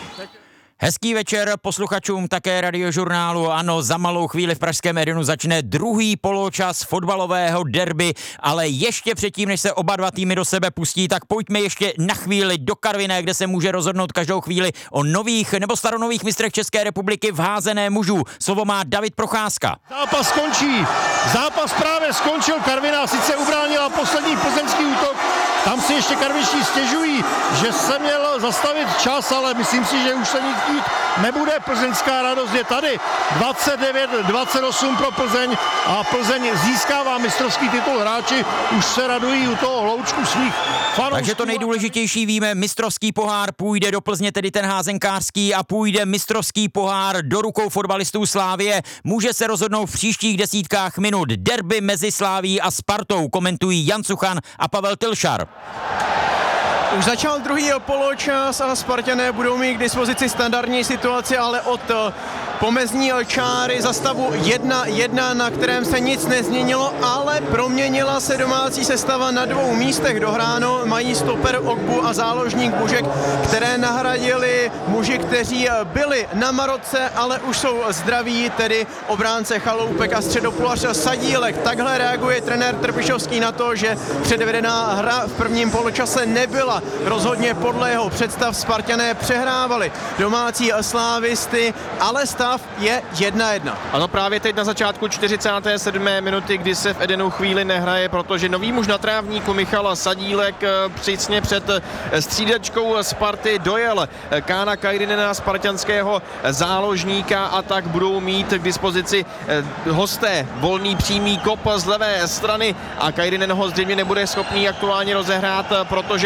Hezký večer posluchačům také Radiožurnálu. Ano, za malou chvíli v pražském Edenu začne druhý poločas fotbalového derby, ale ještě předtím, než se oba dva týmy do sebe pustí, tak pojďme ještě na chvíli do Karviné, kde se může rozhodnout každou chvíli o nových nebo staronových mistrech České republiky v házené mužů. Slovo má David Procházka. Zápas skončí. Zápas právě skončil. Karviná sice ubránila poslední plzeňský útok. Tam si ještě karvinští stěžují, že se měl zastavit čas, ale myslím si, že už se nic dít nebude. Plzeňská radost je tady. dvacet devět dvacet osm pro Plzeň a Plzeň získává mistrovský titul. Hráči už se radují u toho hloučku svých fanoušků. Takže to nejdůležitější víme, mistrovský pohár půjde do Plzně, tedy ten házenkářský, a půjde mistrovský pohár do rukou fotbalistů Slávie. Může se rozhodnout v příštích desítkách minut. Derby mezi Slávií a Spartou komentují Jan Suchan a Pavel Tilšar. Už začal druhý poločas a Spartané budou mít k dispozici standardní situaci, ale od pomezní čáry za stavu jedna jedna, na kterém se nic nezměnilo, ale proměnila se domácí sestava na dvou místech. Dohráno mají stoper Ogbu a záložník Bužek, které nahradili muži, kteří byli na Maroce, ale už jsou zdraví, tedy obránce Chaloupek a středopolař Sadílek. Takhle reaguje trenér Trpišovský na to, že předvedená hra v prvním poločase nebyla rozhodně podle jeho představ. Spartané přehrávali domácí slávisty, ale stav je jedna jedna. Ano, právě teď na začátku čtyřicáté sedmé minuty, kdy se v Edenu chvíli nehraje, protože nový muž na trávníku Michal Sadílek přísně před střídačkou Sparty dojel Kána Kajrinena, spartanského záložníka, a tak budou mít k dispozici hosté volný přímý kop z levé strany a Kajrinen ho zřejmě nebude schopný aktuálně rozehrát, protože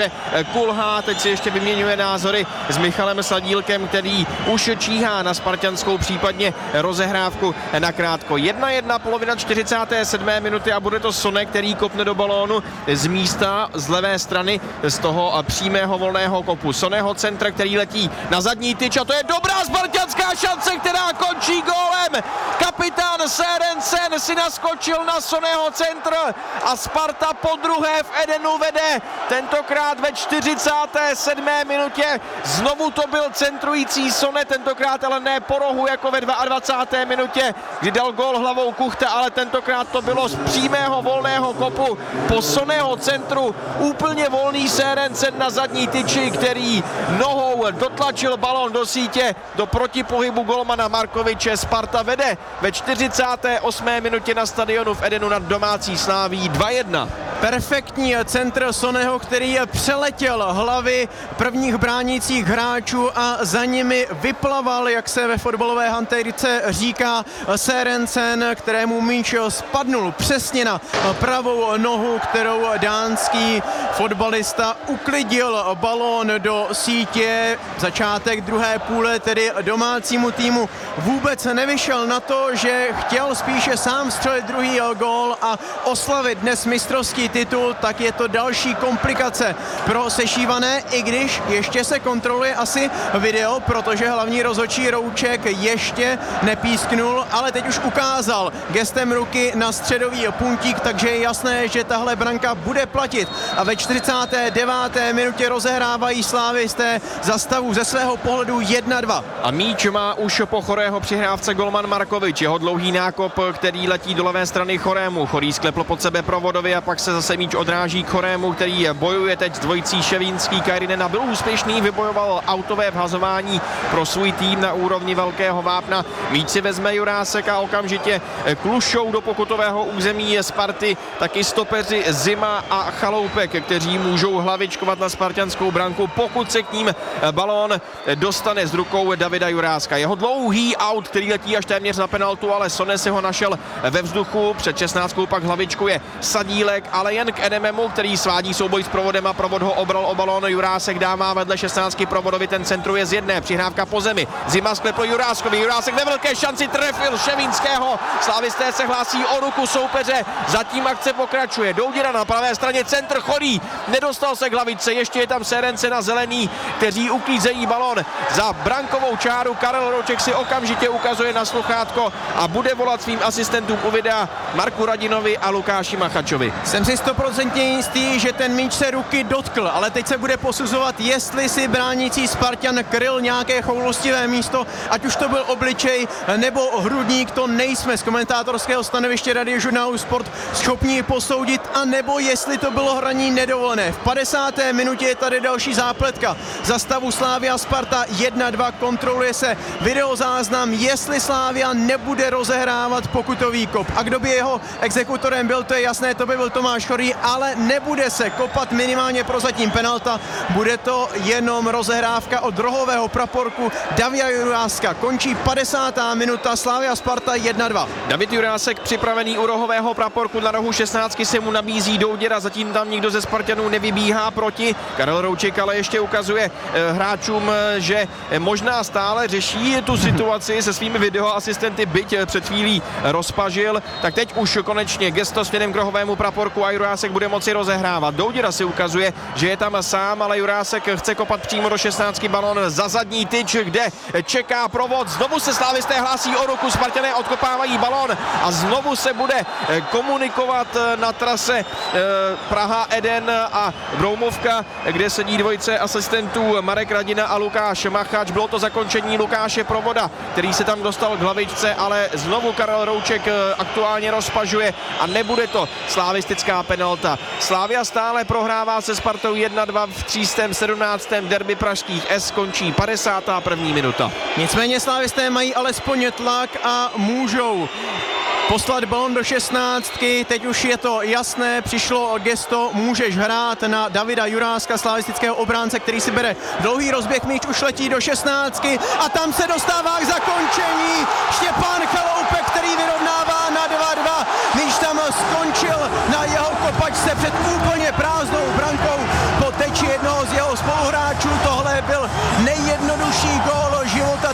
kulhá. Teď si ještě vyměňuje názory s Michalem Sadílkem, který už číhá na spartanskou případně rozehrávku nakrátko. jedna jedna, polovina čtyřicáté sedmé minuty a bude to Sone, který kopne do balónu z místa z levé strany z toho přímého volného kopu. Soneho centr, který letí na zadní tyč a to je dobrá spartanská šance, která končí gólem. Kapitán Sørensen si naskočil na Soneho centr a Sparta po druhé v Edenu vede. Tentokrát ve čtyřicáté sedmé minutě. Znovu to byl centrující Sone, tentokrát ale ne po rohu jako ve dvacáté druhé minutě, kdy dal gól hlavou Kuchta, ale tentokrát to bylo z přímého volného kopu po Soneho centru. Úplně volný Sørensen na zadní tyči, který nohou dotlačil balón do sítě do protipohybu golmana Markoviče. Sparta vede ve čtyřicáté osmé minutě na stadionu v Edenu nad domácí Slavií dva jedna. Perfektní centr Soneho, který přeletěl hlavy prvních bránících hráčů a za nimi vyplaval, jak se ve fotbalové hantýrce říká, Sørensen, kterému míč spadnul přesně na pravou nohu, kterou dánský fotbalista uklidil balón do sítě. Začátek druhé půle tedy domácímu týmu vůbec nevyšel na to, že chtěl spíše sám střelit druhý gól a oslavit dnes mistrovský titul, tak je to další komplikace pro sešívané, i když ještě se kontroluje asi video, protože hlavní rozhodčí Rouček ještě nepísknul, ale teď už ukázal gestem ruky na středový puntík, takže je jasné, že tahle branka bude platit. A ve čtyřicáté deváté minutě rozehrávají slávisté za stavu ze svého pohledu jedna dva. A míč má už po Chorého přihrávce golman Markovič. Jeho dlouhý nákop, který letí do levé strany Chorému. Chorý sklepl pod sebe Provodovi a pak se zase míč odráží k Chorému, který bojuje teď s dvojicí Ševínský Kairinen a byl úspěšný, vybojoval autové vhazování pro svůj tým na úrovni velkého vápna. Míč si vezme Jurásek a okamžitě klušou do pokutového území Sparty taky stopeři Zima a Chaloupek, kteří můžou hlavičkovat na spartanskou branku, pokud se k ním balón dostane z rukou Davida Juráska. Jeho dlouhý aut, který letí až téměř na penaltu, ale Sone si ho našel ve vzduchu, před šestnáctkou pak hlavičkuje Sadílek, ale jen k Edememu, který svádí souboj s Provodem a Provod ho obral o balón. Jurásek dává vedle šestnáctky Provodovi, ten centruje z jedné, přihrávka po zemi. Zima sklepl Juráskovi, Jurásek ve velké šanci trefil Ševínského. Slávisté se hlásí o ruku soupeře, zatím akce pokračuje. Douděra na pravé straně, centr Chorý, nedostal se k hlavičce, ještě je tam Sørensen a Zelený, kteří uklízejí balón za brankovou čáru. Karel Rouček si okamžitě ukazuje na sluchátko a bude volat svým asistentům u videa Marku Radinovi a Lukáši Machačovi. Jsem si stoprocentně jistý, že ten míč se ruky dotkl, ale teď se bude posuzovat, jestli si bránící Spartan kryl nějaké choulostivé místo, ať už to byl obličej nebo hrudník, to nejsme z komentátorského stanoviště Radiožurnálu Sport schopni posoudit, a nebo jestli to bylo hraní nedovolené. V padesáté minutě je tady další zápletka za stavu Slavia Sparta jedna dva, kontroluje se videozáznam, jestli Slavia nebude rozehrávat pokutový kop. A kdo by jeho exekutorem byl, to je jasné, to by byl Tomáš Chorý, ale nebude se kopat minimálně prozatím penalta, bude to jenom rozehrávka od rohového praporku Davida Juráska. Končí padesátá minuta, Slavia Sparta jedna dva. David Jurásek připravený u rohového praporku na rohu šestnáctky se mu nabízí Douděra, zatím tam nikdo ze Spartanů nevybíhá proti. Karel Rouček ale ještě ukazuje eh, hráčům, že možná stále řeší tu situaci se svými videoasistenty, byť před chvílí rozpažil, tak teď už konečně gesto směrem k rohovému praporku a Jurásek bude moci rozehrávat. Douděra si ukazuje, že je tam sám, ale Jurásek chce kopat přímo do šestnáctky, balón za zadní tyč, kde čeká Provod. Znovu se slávisté hlásí o ruku, Spartané odkopávají balón a znovu se bude komunikovat na trase Praha-Eden a Broumovka, kde sedí dvojice asistentů Marek Radina a Lukáš Machač. Bylo to zakončení Lukáše Provoda, který se tam dostal k hlavičce, ale znovu Karel Rouček aktuálně rozpažuje a nebude to slavistická penalta. Slavia stále prohrává se Spartou jedna dva v třístém sedmnáctém derby pražských S, končí padesátá první minuta. Nicméně slavisté mají alespoň tlak a můžou poslat balon do šestnáctky, teď už je to jasné, přišlo gesto, můžeš hrát na Davida Juráska, slavistického obránce, který si bere dlouhý rozběh, míč už letí do šestnáctky a tam se dostává k zakončení Štěpán Chaloupek, který vyrovnává na dva dva. Míč tam skončil na jeho kopačce před úplně prázdnou brankou po teči jednoho z jeho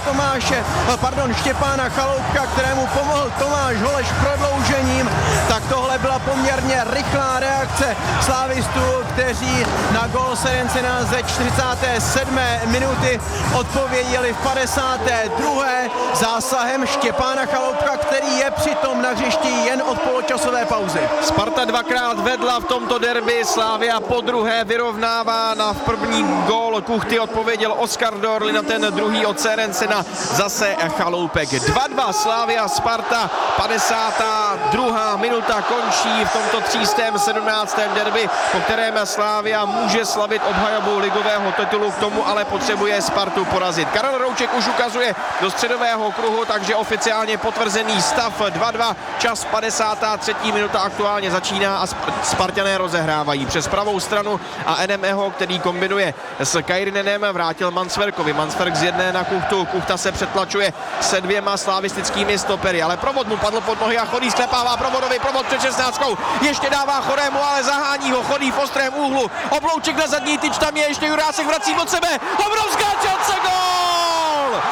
Tomáše, pardon, Štěpána Chaloupka, kterému pomohl Tomáš Holeš prodloužením, tak tohle byla poměrně rychlá reakce slávistů, kteří na gól Serencena ze čtyřicáté sedmé minuty odpověděli v padesáté druhé zásahem Štěpána Chaloupka, který je přitom na hřišti jen od poločasové pauzy. Sparta dvakrát vedla v tomto derby, Slavia po druhé vyrovnává, na první gól Kuchty odpověděl Oskar Dorli, na ten druhý od Serencena zase Chaloupek. dva dva Slavia Sparta, padesátá druhá minuta končí v tomto třístém sedmnáctém derby, po kterém Slavia může slavit obhajobu ligového titulu, k tomu ale potřebuje Spartu porazit. Karel Rouček už ukazuje do středového kruhu, takže oficiálně potvrzený stav dva dva, čas padesátá třetí minuta aktuálně začíná a Spartané rozehrávají přes pravou stranu a Enemeho, který kombinuje s Kairinenem, vrátil Mansverkovi. Mansverk z jedné na Kuchtu, Kuchta se přetlačuje se dvěma slavistickými stopery, ale provod mu padl pod nohy a Chodý sklepává provodovi, provod před šestnáctkou, ještě dává Chorému, ale zahání ho, Chodý v ostrém úhlu, Oblouček na zadní tyč, tam je ještě Jurásek, vrací od sebe, obrovská šance, gól!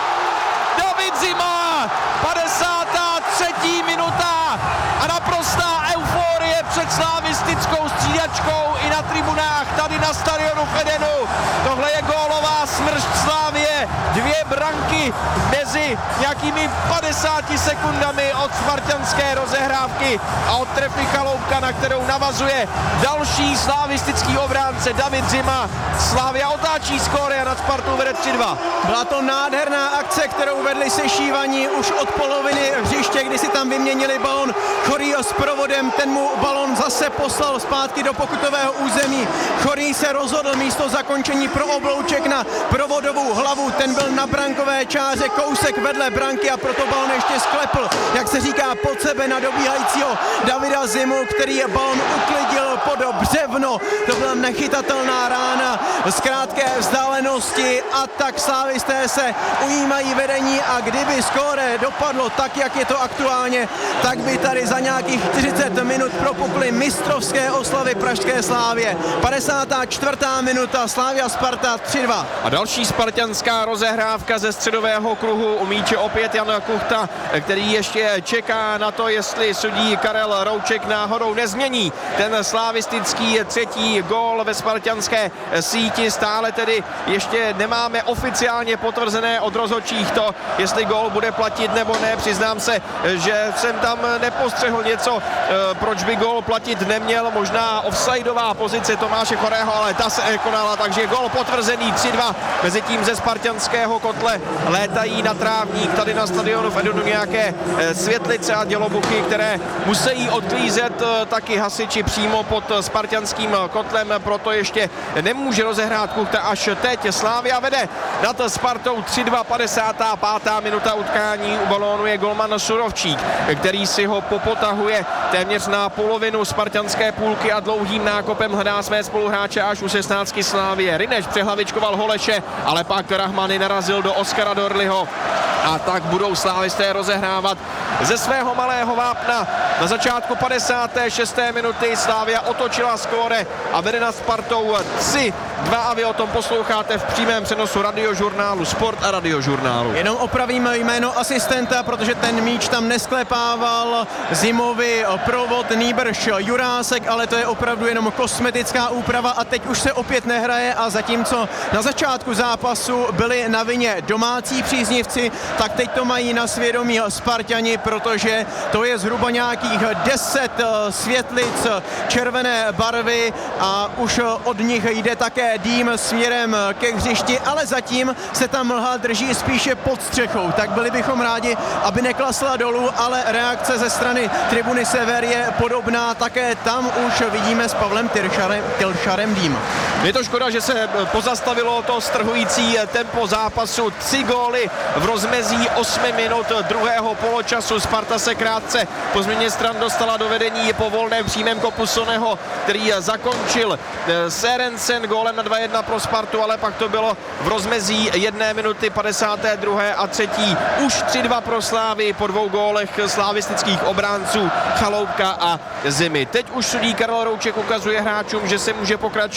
David Zima, padesátá třetí minuta a naprostá euforie před slavistickou střídačkou i na tribunách tady na stadionu v Edenu. Tohle je gólová smršť Slavie, dvě branky mezi nějakými padesáti sekundami od spartanské rozehrávky a od trefy Chaloupka, na kterou navazuje další slavistický obránce David Zima. Slavia otáčí skóre a nad Spartou vede tři dva. Byla to nádherná akce, kterou vedli sešívaní už od poloviny hřiště, kdy si tam vyměnili balon Chorý s provodem, ten mu balon zase poslal zpátky do pokutového území. Chorý se rozhodl místo zakončení pro Oblouček na provodovou hlavu, ten byl na brankové čáře, kousek vedle branky a proto balon ještě sklepl, jak se říká, pod sebe na dobíhajícího Davida Zimu, který balon uklidil pod břevno. To byla nechytatelná rána z krátké vzdálenosti a tak slávisté se ujímají vedení a kdyby skóre dopadlo tak, jak je to aktuálně, tak by tady za nějakých čtyřicet minut propukly mistrovské oslavy pražské Slávie. padesátá čtvrtá minuta, Slavia Sparta tři dva. A další spartanská rozehrávka ze středového kruhu, u míče opět Jan Kuchta, který ještě čeká na to, jestli sudí Karel Rouček náhodou nezmění ten slavistický třetí gól ve spartanské síti. Stále tedy ještě nemáme oficiálně potvrzené od rozhodčích to, jestli gól bude platit nebo ne. Přiznám se, že jsem tam nepostřehl něco, proč by gól platit neměl. Možná offsideová pozice Tomáše Chorého, ale ta se konala, takže gól potvrzený tři dva. Mezitím ze spartanského kotle létají na trávník tady na stadionu v Edenu nějaké světlice a dělobuchy, které musí odklízet taky hasiči přímo pod spartanským kotlem, proto ještě nemůže rozehrát Kuchta až teď. Slavia vede nad Spartou tři dva, padesátá pátá minuta utkání, u balónu je golman Surovčík, který si ho popotahuje téměř na polovinu spartanské půlky a dlouhým nákopem hledá své spoluhráče až u šestnáctky Slavie. Rineš přehlavičkoval Holeše, ale pak Rahmany narazil do Oskara Dorliho a tak budou slávisté rozehrávat ze svého malého vápna. Na začátku padesáté šesté minuty Slavia otočila skóre a vede nad Spartou tři dva a vy o tom posloucháte v přímém přenosu radiožurnálu Sport a radiožurnálu. Jenom opravím jméno asistenta, protože ten míč tam nesklepával Zimovi provod, nýbrž Jurásek, ale to je opravdu jenom kosmetická úprava a teď už se opět nehraje a zatímco na začátku zápasu byli na vině domácí příznivci, tak teď to mají na svědomí Spartani, protože to je zhruba nějakých deset světlic červené barvy a už od nich jde také dým směrem ke hřišti, ale zatím se ta mlha drží spíše pod střechou, tak byli bychom rádi, aby neklasla dolů, ale reakce ze strany tribuny Sever je podobná, také tam už vidíme s Pavlem Tyršarem, Tyršarem dým. Je to škoda, že se pozastavilo to strhující tempo zápasu. Tři góly v rozmezí osmi minut druhého poločasu. Sparta se krátce po změně stran dostala do vedení po volném přímém kopu Soneho, který zakončil Serencen gólem na dva jedna pro Spartu, ale pak to bylo v rozmezí jedné minuty padesáté druhé a třetí. Už tři dva pro Slávy po dvou gólech slavistických obránců Chaloupka a Zimy. Teď už sudí Karel Rouček ukazuje hráčům, že se může pokračovat v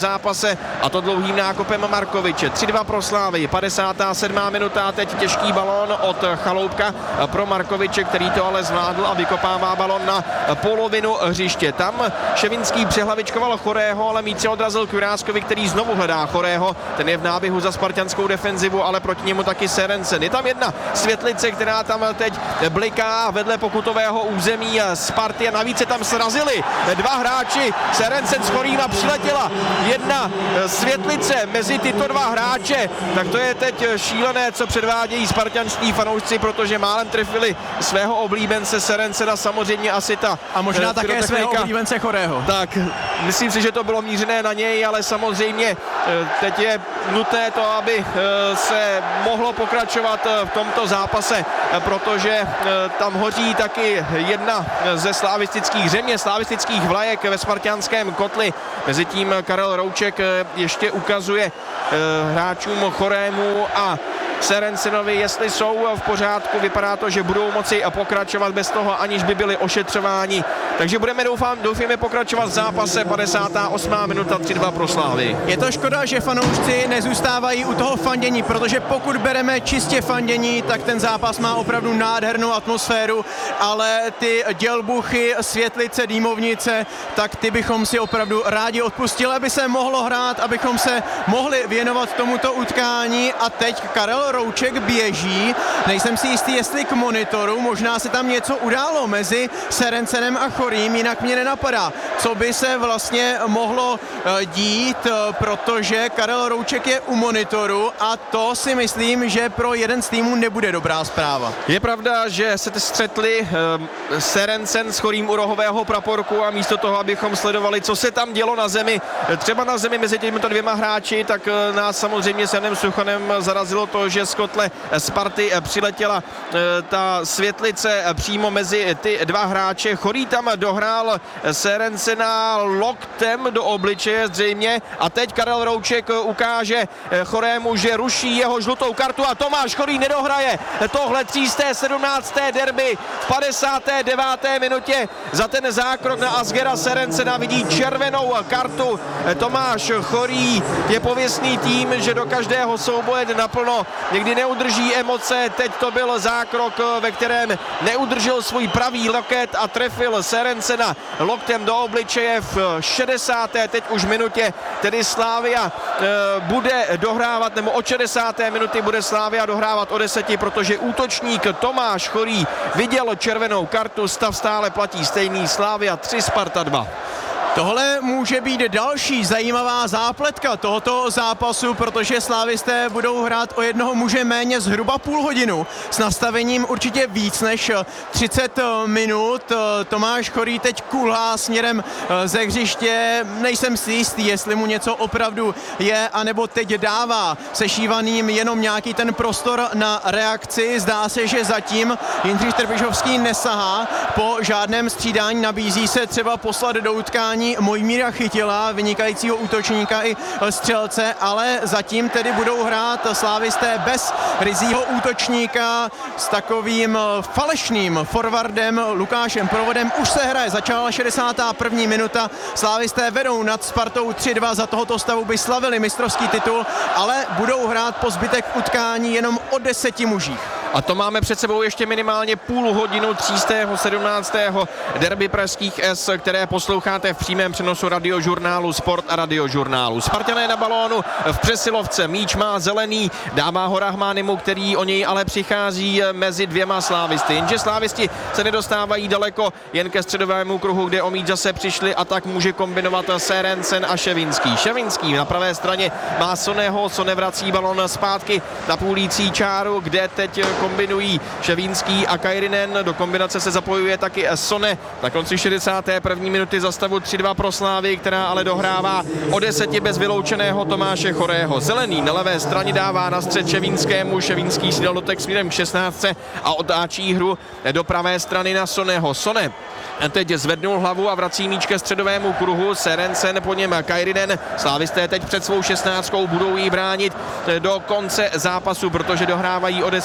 zápase, a to dlouhým nákopem Markoviče. tři dva pro Slávy, padesátá sedmá minuta, teď těžký balón od Chaloupka pro Markoviče, který to ale zvládl a vykopává balón na polovinu hřiště. Tam Ševinský přehlavičkoval Chorého, ale míč se odrazil k Juráskovi, který znovu hledá Chorého. Ten je v náběhu za spartanskou defenzivu, ale proti němu taky Serencen. Je tam jedna Světlice, která tam teď bliká vedle pokutového území Sparty a navíc se tam srazili dva hráči. Serencen s Chorým a přiletěla jedna Světlice mezi tyto dva hráče. Tak to je teď šílené, co předvádějí spartanští fanoušci, protože málem trefili svého oblíbence Serencena, samozřejmě asi ta a možná eh, také svého oblíbence Chorého. Tak, myslím si, že to bylo mířené na něj, ale samozřejmě eh, teď je nutné to, aby eh, se mohlo pokračovat v tomto zápase, eh, protože eh, tam hoří taky jedna ze slavistických, zřejmě slavistických vlajek ve spartanském kotli. Mezitím Karel Rouček eh, ještě ukazuje eh, hráčům Chorému a Serencenovi, jestli jsou v pořádku. Vypadá to, že budou moci pokračovat bez toho, aniž by byli ošetřováni. Takže budeme, doufám, doufíme pokračovat v zápase. padesátá osmá minuta, tři dva pro Slávy. Je to škoda, že fanoušci nezůstávají u toho fandění, protože pokud bereme čistě fandění, tak ten zápas má opravdu nádhernou atmosféru, ale ty dělbuchy, Světlice, Dýmovnice, tak ty bychom si opravdu rádi odpustili, aby se mohlo hrát, abychom se mohli věnovat tomuto utkání. A teď Karel Rouček běží, nejsem si jistý, jestli k monitoru, možná se tam něco událo mezi Serencenem a Chorým, jinak mě nenapadá, co by se vlastně mohlo dít, protože Karel Rouček je u monitoru a to si myslím, že pro jeden z týmů nebude dobrá zpráva. Je pravda, že se střetli eh, Serencen s Chorým u rohového praporku a místo toho, abychom sledovali, co se tam dělo na zemi, třeba na zemi mezi těmito dvěma hráči, tak eh, nás samozřejmě s Janem Suchanem zarazilo to, že z kotle Sparty přiletěla e, ta Světlice přímo mezi ty dva hráče. Chorý tam dohrál Serencena loktem do obličeje zřejmě a teď Karel Rouček ukáže Chorému, že ruší jeho žlutou kartu a Tomáš Chorý nedohraje tohle třísté sedmnácté derby v padesáté deváté minutě. Za ten zákrok na Asgera Serencena vidí červenou kartu. Tomáš Chorý je pověstný tím, že do každého souboje naplno, někdy neudrží emoce, teď to byl zákrok, ve kterém neudržel svůj pravý loket a trefil Serencena loktem do obličeje v šedesáté teď už minutě, tedy Slavia e, bude dohrávat, nebo od šedesáté minuty bude Slavia dohrávat o deseti, protože útočník Tomáš Chorý viděl červenou kartu, stav stále platí stejný, Slavia tři, Sparta dva. Tohle může být další zajímavá zápletka tohoto zápasu, protože slávisté budou hrát o jednoho muže méně zhruba půl hodinu s nastavením určitě víc než třicet minut. Tomáš Chorý teď kulhá směrem ze hřiště, nejsem si jistý, jestli mu něco opravdu je, anebo teď dává sešívaným jenom nějaký ten prostor na reakci. Zdá se, že zatím Jindřich Trpišovský nesahá po žádném střídání, nabízí se třeba poslat do utkání Mojmíra Chytila, vynikajícího útočníka i střelce, ale zatím tedy budou hrát slávisté bez ryzího útočníka s takovým falešným forwardem Lukášem Provodem. Už se hraje, začala šedesátá první minuta, slávisté vedou nad Spartou tři dva, za tohoto stavu by slavili mistrovský titul, ale budou hrát po zbytek utkání jenom o deseti mužích. A to máme před sebou ještě minimálně půl hodinu třístého sedmnáctého derby pražských S, které posloucháte v přímém přenosu radiožurnálu Sport a radiožurnálu. Spartané na balónu v přesilovce, míč má zelený, dává ho Rahmánimu, který o něj ale přichází mezi dvěma slávisty. Jenže slávisti se nedostávají daleko, jen ke středovému kruhu, kde o míč zase přišli a tak může kombinovat Serencen a Ševinský. Ševinský na pravé straně má Soného, Sone vrací balón zpátky na půlící čáru, kde teď kombinují Ševínský a Kairinen. Do kombinace se zapojuje taky Sone. Na konci šedesáté první minuty za stavu tři dva pro Slávy, která ale dohrává o deseti bez vyloučeného Tomáše Chorého. Zelený na levé straně dává na střed Ševinskému. Ševinský si dal dotek směrem k šestnáctce a otáčí hru do pravé strany na Soneho. Sone teď zvednul hlavu a vrací míč ke středovému kruhu. Serencen, po něm Kairinen. Slávisté teď před svou šestnáctkou budou jí bránit do konce zápasu, protože dohrávají o deseti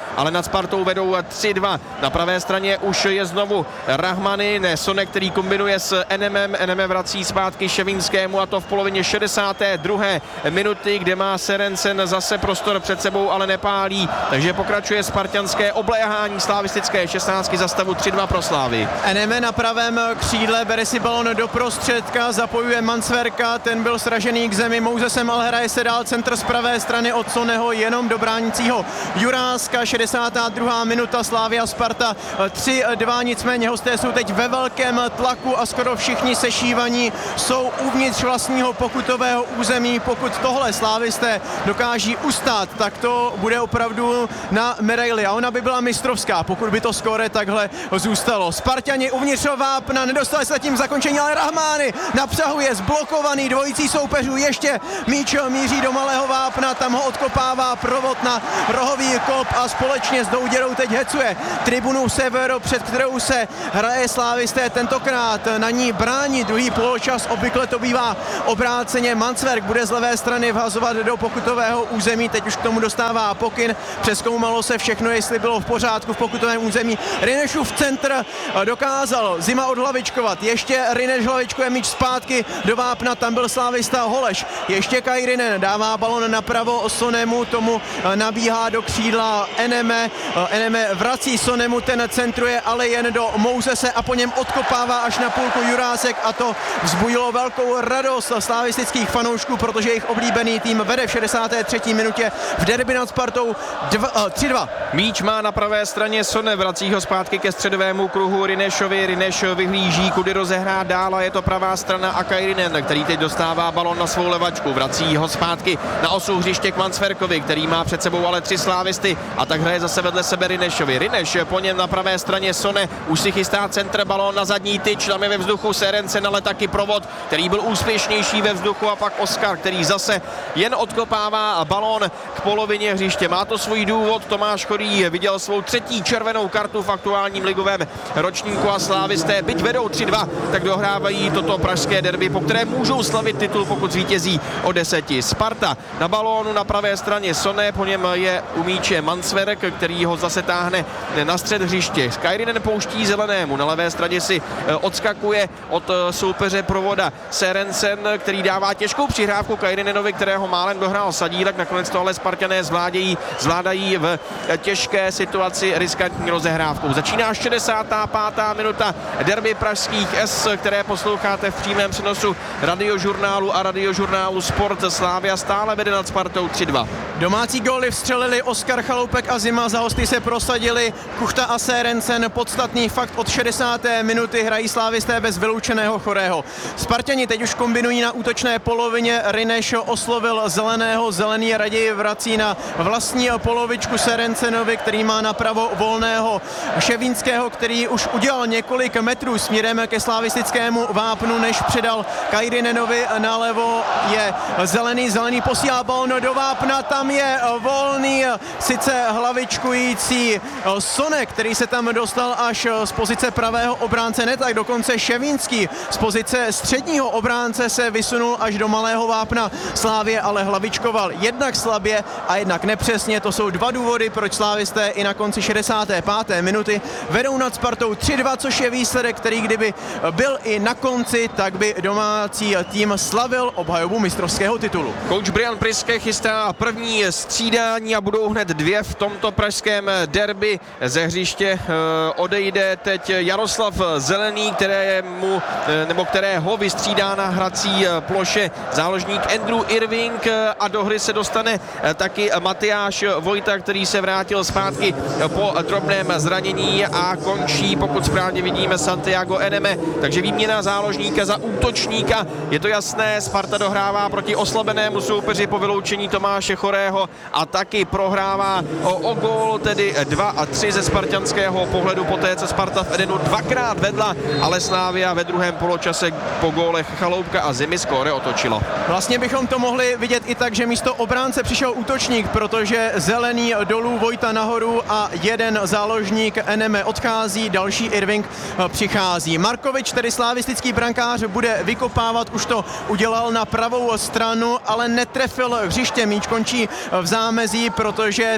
ale nad Spartou vedou tři dva. Na pravé straně už je znovu Rahmany, ne Sone, který kombinuje s Enemem. Eneme vrací zpátky Ševinskému a to v polovině šedesáté druhé minuty, kde má Serencen zase prostor před sebou, ale nepálí. Takže pokračuje spartanské obléhání slavistické šestnáctky za stavu tři dva pro Slávy. Eneme na pravém křídle, bere si balon do prostředka, zapojuje Mansverka, ten byl sražený k zemi, Mousesem, ale hraje se dál centr z pravé strany od Soneho, jenom do bránícího Juráska, šedesátá druhá minuta, Slavia Sparta tři dva, nicméně hosté jsou teď ve velkém tlaku a skoro všichni sešívaní jsou uvnitř vlastního pokutového území. Pokud tohle slávisté dokáží ustát, tak to bude opravdu na medaili a ona by byla mistrovská, pokud by to skóre takhle zůstalo. Spartani uvnitř vápna, nedostali se zatím zakončení, ale Rahmány na přahu je zblokovaný dvojicí soupeřů, ještě míč míří do malého vápna, tam ho odkopává provod na rohový kop a společně s Douděrou teď hecuje tribunu Severo, před kterou se hraje slávisté, tentokrát na ní brání druhý poločas, obvykle to bývá obráceně. Mansverk bude z levé strany vhazovat do pokutového území, teď už k tomu dostává pokyn, přezkoumalo se všechno, jestli bylo v pořádku v pokutovém území. Rinešův centr dokázal Zima odhlavičkovat, ještě Rineš hlavičkuje míč zpátky do vápna, tam byl slávista Holeš, ještě Kairinen dává balon napravo Sonemu, tomu nabíhá do křídla Eneme, Eneme vrací Sonemu, ten centruje, ale jen do Mousese a po něm odkopává až na půlku Jurásek a to vzbudilo velkou radost slavistických fanoušků, protože jejich oblíbený tým vede v šedesáté třetí minutě v derby nad Spartou tři dva. Míč má na pravé straně Sone, vrací ho zpátky ke středovému kruhu Rinešovi, Rineš vyhlíží, kudy rozehrát dál a je to pravá strana a Kairinen, který teď dostává balon na svou levačku, vrací ho zpátky na osu hřiště k Mansverkovi, který má před sebou ale tři slávisty a tak hraje zase vedle sebe Rinešovi. Rineš po něm na pravé straně Sone, už si chystá centr, balon na zadní tyč, tam je ve vzduchu Serencen, ale taky provod, který byl úspěšnější ve vzduchu a pak Oskar, který zase jen odkopává balon k polovině hřiště. Má to svůj důvod, Tomáš Chorý viděl svou třetí červenou kartu v aktuálním ligovém ročníku a slávisté, byť vedou tři dva, tak dohrávají toto pražské derby, po které můžou slavit titul, pokud zvítězí o deseti. Sparta na balónu na pravé straně Sone, po něm je u míče Mansverk, který ho zase táhne na střed hřiště. Kairinen pouští zelenému, na levé straně si odskakuje od soupeře provoda Serencen, který dává těžkou přihrávku Kairinenovi, kterého málem dohrál Sadílek, nakonec to ale Spartané zvládají, zvládají v těžké situaci riskantní rozehrávkou. Začíná šedesátá pátá minuta derby pražských S, které posloucháte v přímém přenosu radiožurnálu a radiožurnálu Sport. Slavia stále vede nad Spartou tři dva. Domácí góly vstřelili Oskar Chaloupek a Zima, za hosty se prosadili Kuchta a Serencen. Podstatný fakt, od šedesáté minuty hrají slávisté bez vyloučeného Chorého. Spartani teď už kombinují na útočné polovině, Rineš oslovil zeleného, zelený raději vrací na vlastní polovičku Serencenovi, který má napravo volného Ševínského, který už udělal několik metrů směrem ke slavistickému vápnu, než předal Kairinenovi. Nalevo je zelený, zelený posílá balon do vápna, tam je volný, sice hlavičkující Sone, který se tam dostal až z pozice pravého obránce, ne tak dokonce Ševínský z pozice středního obránce se vysunul až do malého vápna Slávie, ale hlavičkoval jednak slabě a jednak nepřesně. To jsou dva důvody, proč slávisté i na konci šedesáté páté minuty vedou nad Spartou tři dva, což je výsledek, který kdyby byl i na konci, tak by domácí tým slavil obhajobu mistrovského titulu. Coach Brian Priske chystá první střídání a budou hned dvě v tomto pražském derby. Ze hřiště odejde teď Jaroslav Zelený, kterému, nebo kterého vystřídá na hrací ploše záložník Andrew Irving a do hry se dostane taky Matyáš Vojta, který se vrátil zpátky po drobném zranění a končí, pokud správně vidíme, Santiago Eneme, takže výměna záložníka za útočníka. Je to jasné, Sparta dohrává proti oslabenému soupeři po vyloučení Tomáše Chorého a taky prohrává o, o gól, tedy dva a tři ze spartanského pohledu, poté co Sparta v Edenu dvakrát vedla, ale Slavia ve druhém poločase po gólech Chaloupka a Zimy skóre otočilo. Vlastně bychom to mohli vidět i tak, že místo obránce přišel útočník, protože Zelený dolů, Vojta nahoru a jeden záložník Eneme odchází, další Irving přichází. Markovič, tedy slavistický brankář, bude vykopávat, už to udělal na pravou stranu, ale netrefil hřiště, míč končí v zámezí, protože provoda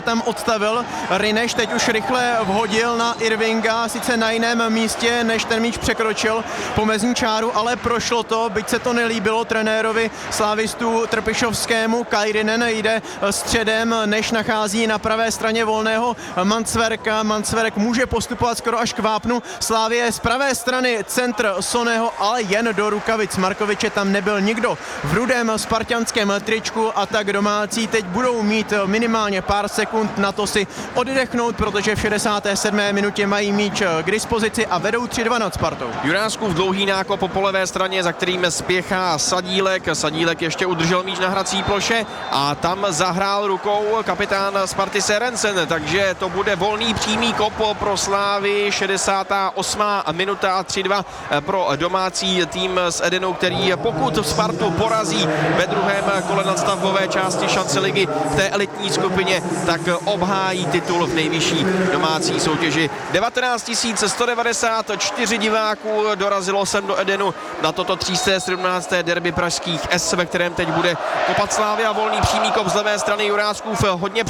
tam odstavil. Rineš teď už rychle vhodil na Irvinga, sice na jiném místě, než ten míč překročil pomezní čáru, ale prošlo to, byť se to nelíbilo trenérovi slávistů Trpišovskému. Kairinen jde středem, než nachází na pravé straně volného Mancverka. Mancverk může postupovat skoro až k vápnu Slávie. Z pravé strany centr Soného, ale jen do rukavic Markoviče, tam nebyl nikdo. V rudém spartanském tričku a tak domácí teď budou mít minimálně pár sekund na to si oddechnout, protože v šedesáté sedmé minutě mají míč k dispozici a vedou tři dva nad Spartou. Juráskův dlouhý nákop po levé straně, za kterým spěchá Sadílek. Sadílek ještě udržel míč na hrací ploše a tam zahrál rukou kapitán Sparty Serensen, takže to bude volný přímý kop pro Slávy. šedesátá osmá minuta, tři dva pro domácí tým z Edenu, který pokud Spartu porazí ve druhém kole nadstavbové části šance ligy v té elitní skupině, tak obhájí titul v nejvyšší domácí soutěži. devatenáct tisíc sto devadesát čtyři diváků dorazilo sem do Edenu na toto tři set sedmnácté derby pražských S, ve kterém teď bude kopat Slavia. Volný přímý kop z levé strany Juráskův hodně